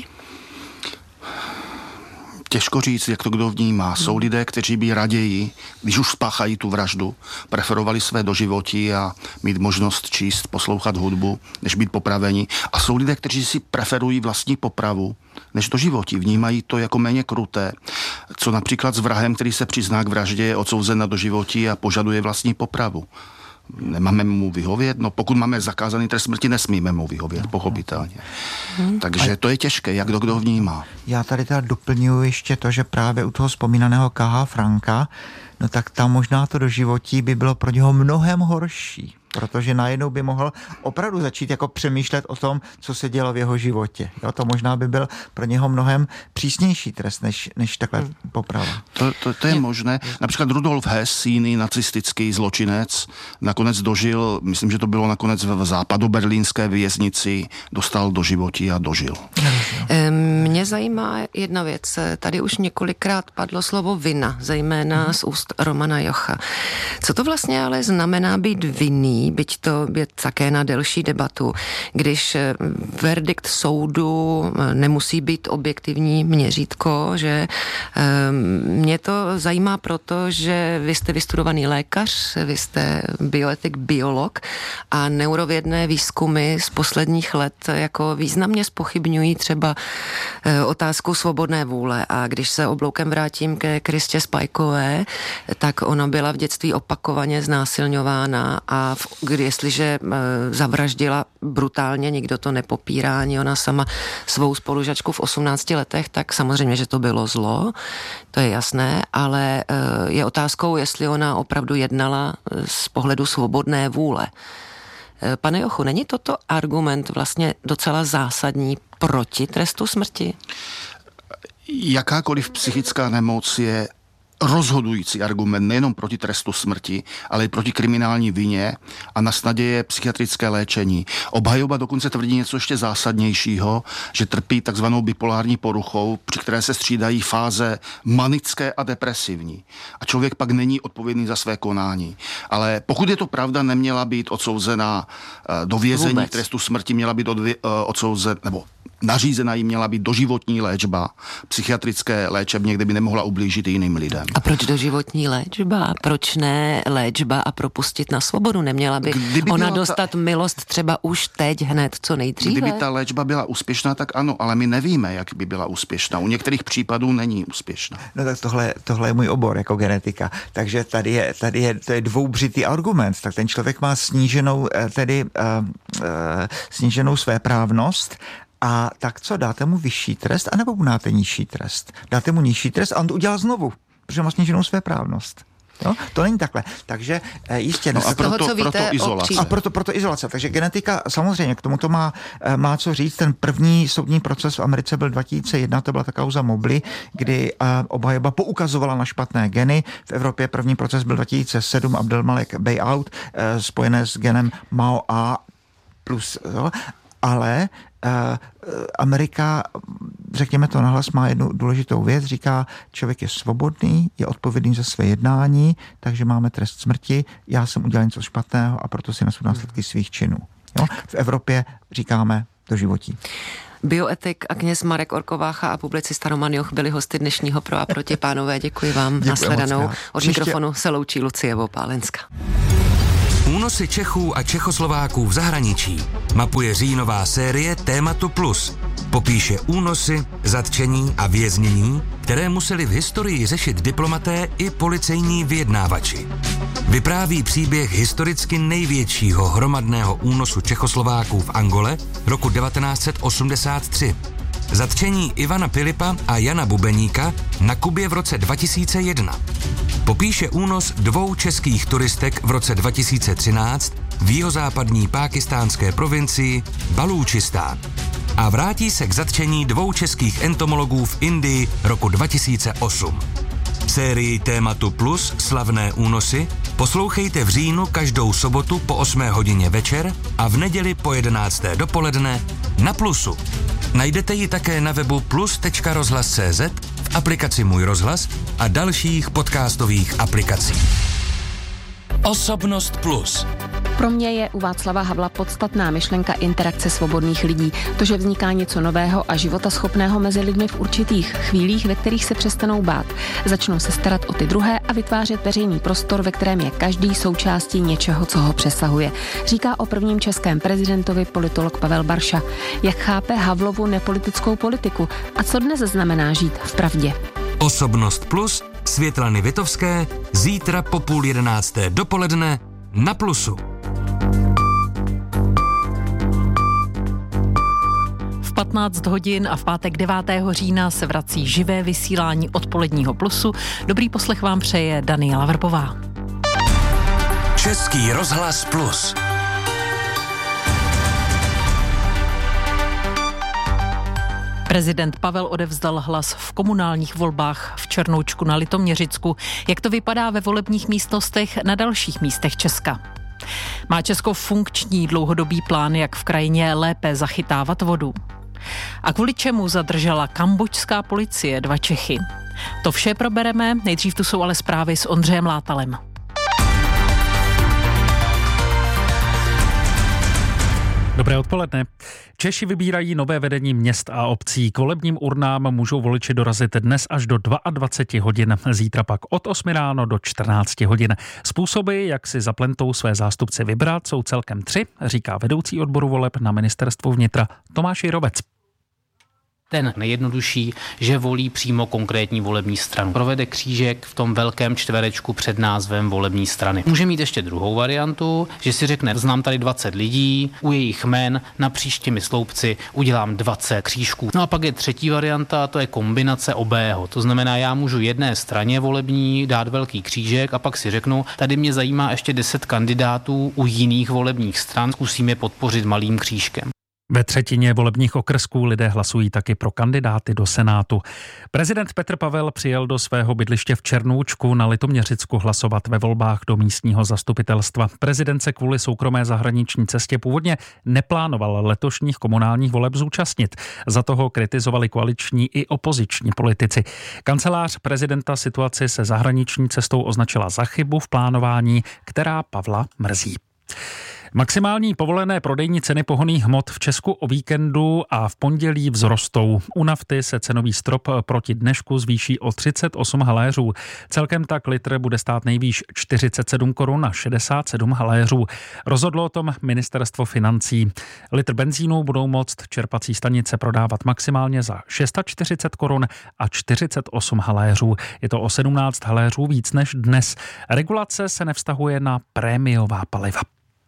Těžko říct, jak to kdo vnímá. Jsou lidé, kteří by raději, když už spáchají tu vraždu, preferovali své doživotí a mít možnost číst, poslouchat hudbu, než být popraveni. A jsou lidé, kteří si preferují vlastní popravu, než doživotí. Vnímají to jako méně kruté. Co například s vrahem, který se přizná k vraždě, je odsouzen na doživotí a požaduje vlastní popravu. Nemáme mu vyhovět? No pokud máme zakázaný trest smrti, nesmíme mu vyhovět, pochopitelně. Takže to je těžké, jak kdo vnímá. Já tady teda doplňuji ještě to, že právě u toho vzpomínaného K.H. Franka, no tak tam možná to doživotí by bylo pro něho mnohem horší, protože najednou by mohl opravdu začít jako přemýšlet o tom, co se dělo v jeho životě. Jo, to možná by byl pro něho mnohem přísnější trest, než takhle poprava. To je možné. Například Rudolf Hess, jiný nacistický zločinec, nakonec dožil, myslím, že to bylo nakonec v západoberlínské věznici, dostal doživotí a dožil. Mě zajímá jedna věc. Tady už několikrát padlo slovo vina, zejména z úst Romana Jocha. Co to vlastně ale znamená být vinný, byť to je také na delší debatu, když verdikt soudu nemusí být objektivní měřítko, že mě to zajímá proto, že vy jste vystudovaný lékař, vy jste bioetik, biolog a neurovědné výzkumy z posledních let jako významně zpochybňují třeba otázku svobodné vůle. A když se obloukem vrátím ke Kristě Spajkové, tak ona byla v dětství opakovaně znásilňována a jestliže zavraždila brutálně, nikdo to nepopírá, ani ona sama svou spolužačku v 18 letech, tak samozřejmě, že to bylo zlo, to je jasné, ale je otázkou, jestli ona opravdu jednala z pohledu svobodné vůle. Pane Jochu, není toto argument vlastně docela zásadní proti trestu smrti? Jakákoliv psychická nemoc je rozhodující argument nejenom proti trestu smrti, ale i proti kriminální vině a na snadě je psychiatrické léčení. Obhajoba dokonce tvrdí něco ještě zásadnějšího, že trpí takzvanou bipolární poruchou, při které se střídají fáze manické a depresivní. A člověk pak není odpovědný za své konání. Ale pokud je to pravda, neměla být odsouzena do vězení k trestu smrti, měla být odsouzena, nebo nařízena jí měla být doživotní léčba, psychiatrické léčebně, kde by nemohla ublížit jiným lidem. A proč doživotní léčba? Proč ne léčba a propustit na svobodu? Neměla by ona dostat milost třeba už teď hned, co nejdříve? Kdyby ta léčba byla úspěšná, tak ano, ale my nevíme, jak by byla úspěšná. U některých případů není úspěšná. No tak tohle je můj obor jako genetika. Takže to je dvoubřitý argument. Tak ten člověk má sníženou svéprávnost. A tak co, dáte mu vyšší trest, anebo mu dáte nižší trest? Dáte mu nižší trest a on to udělá znovu, protože má sníženou svéprávnost. Jo? To není takhle. Takže jistě... No a proto izolace. A proto izolace. Takže genetika samozřejmě k tomuto má co říct. Ten první soudní proces v Americe byl 2001, to byla ta kauza Mobley, kdy obhajoba poukazovala na špatné geny. V Evropě první proces byl 2007, Abdelmalek Bayout, spojené s genem MAO-A+. Ale Amerika, řekněme to nahlas, má jednu důležitou věc, říká, člověk je svobodný, je odpovědný za své jednání, takže máme trest smrti, já jsem udělal něco špatného a proto si nesu následky svých činů. Jo? V Evropě říkáme doživotí. Bioetik a kněz Marek Orkovácha a publicista Roman Joch byli hosty dnešního Pro a proti. Pánové, děkuji vám. Nashledanou. Od mikrofonu se loučí Lucie Vopálenská. Únosy Čechů a Čechoslováků v zahraničí mapuje říjnová série Tématu Plus. Popíše únosy, zatčení a věznění, které museli v historii řešit diplomaté i policejní vyjednávači. Vypráví příběh historicky největšího hromadného únosu Čechoslováků v Angole roku 1983. Zatčení Ivana Pilipa a Jana Bubeníka na Kubě v roce 2001. Popíše únos 2 českých turistek v roce 2013 v jihozápadní pákistánské provincii Balúčistán. A vrátí se k zatčení 2 českých entomologů v Indii roku 2008. Sérii Tématu Plus Slavné únosy poslouchejte v říjnu každou sobotu po 8 hodině večer a v neděli po 11. dopoledne na Plusu. Najdete ji také na webu plus.rozhlas.cz, v aplikaci Můj rozhlas a dalších podcastových aplikacích. Osobnost Plus. Pro mě je u Václava Havla podstatná myšlenka interakce svobodných lidí. To, že vzniká něco nového a životaschopného mezi lidmi v určitých chvílích, ve kterých se přestanou bát. Začnou se starat o ty druhé a vytvářet veřejný prostor, ve kterém je každý součástí něčeho, co ho přesahuje. Říká o prvním českém prezidentovi politolog Pavel Barša. Jak chápe Havlovu nepolitickou politiku a co dnes znamená žít v pravdě? Osobnost Plus Světlany Vitovské zítra po 10:30 dopoledne na Plusu. V 15 hodin a v pátek 9. října se vrací živé vysílání odpoledního Plusu. Dobrý poslech vám přeje Daniela Vrbová. Český rozhlas Plus. Prezident Pavel odevzdal hlas v komunálních volbách v Černoučku na Litoměřicku. Jak to vypadá ve volebních místnostech na dalších místech Česka? Má Česko funkční dlouhodobý plán, jak v krajině lépe zachytávat vodu? A kvůli čemu zadržela kambodžská policie 2 Čechy? To vše probereme, nejdřív tu jsou ale zprávy s Ondřejem Látalem. Dobré odpoledne. Češi vybírají nové vedení měst a obcí. K volebním urnám můžou voliči dorazit dnes až do 22 hodin, zítra pak od 8 ráno do 14 hodin. Způsoby, jak si zaplentou své zástupce vybrat, jsou celkem 3, říká vedoucí odboru voleb na ministerstvu vnitra Tomáš Jirovec. Ten nejjednodušší, že volí přímo konkrétní volební stranu. Provede křížek v tom velkém čtverečku před názvem volební strany. Může mít ještě druhou variantu, že si řekne, znám tady 20 lidí, u jejich jmen na příštími sloupci udělám 20 křížků. No a pak je třetí varianta, to je kombinace obého. To znamená, já můžu jedné straně volební dát velký křížek a pak si řeknu, tady mě zajímá ještě 10 kandidátů u jiných volebních stran, zkusím je podpořit malým křížkem. Ve třetině volebních okrsků lidé hlasují taky pro kandidáty do Senátu. Prezident Petr Pavel přijel do svého bydliště v Černůčku na Litoměřicku hlasovat ve volbách do místního zastupitelstva. Prezident se kvůli soukromé zahraniční cestě původně neplánoval letošních komunálních voleb zúčastnit. Za toho kritizovali koaliční i opoziční politici. Kancelář prezidenta situaci se zahraniční cestou označila za chybu v plánování, která Pavla mrzí. Maximální povolené prodejní ceny pohonných hmot v Česku o víkendu a v pondělí vzrostou. U nafty se cenový strop proti dnešku zvýší o 38 haléřů. Celkem tak litr bude stát nejvýš 47 korun a 67 haléřů. Rozhodlo o tom ministerstvo financí. Litr benzínu budou moct čerpací stanice prodávat maximálně za 640 korun a 48 haléřů. Je to o 17 haléřů víc než dnes. Regulace se nevztahuje na prémiová paliva.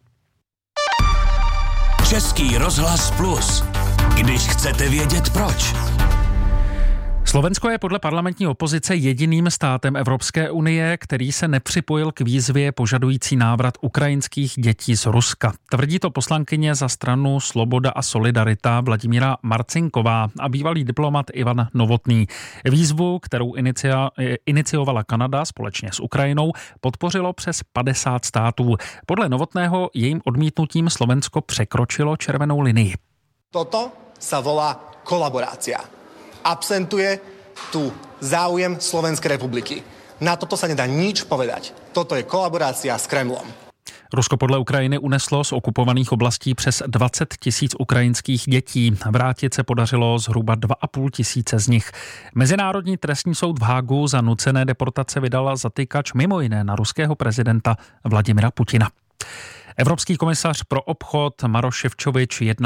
Český rozhlas Plus. Když chcete vědět proč. Slovensko je podle parlamentní opozice jediným státem Evropské unie, který se nepřipojil k výzvě požadující návrat ukrajinských dětí z Ruska. Tvrdí to poslankyně za stranu Sloboda a Solidarita Vladimíra Marcinková a bývalý diplomat Ivan Novotný. Výzvu, kterou iniciovala Kanada společně s Ukrajinou, podpořilo přes 50 států. Podle Novotného jejím odmítnutím Slovensko překročilo červenou linii. Toto sa volá kolaborácia. Absentuje tu záujem Slovenskej republiky. Na toto sa nedá nič povedať. Toto je kolaborácia s Kremlom. Rusko podle Ukrajiny uneslo z okupovaných oblastí přes 20 000 ukrajinských dětí. Vrátit se podařilo zhruba 2,5 tisíce z nich. Mezinárodní trestní soud v Hágu za nucené deportace vydala zatýkač mimo jiné na ruského prezidenta Vladimira Putina. Evropský komisař pro obchod Maroš Šefčovič jedná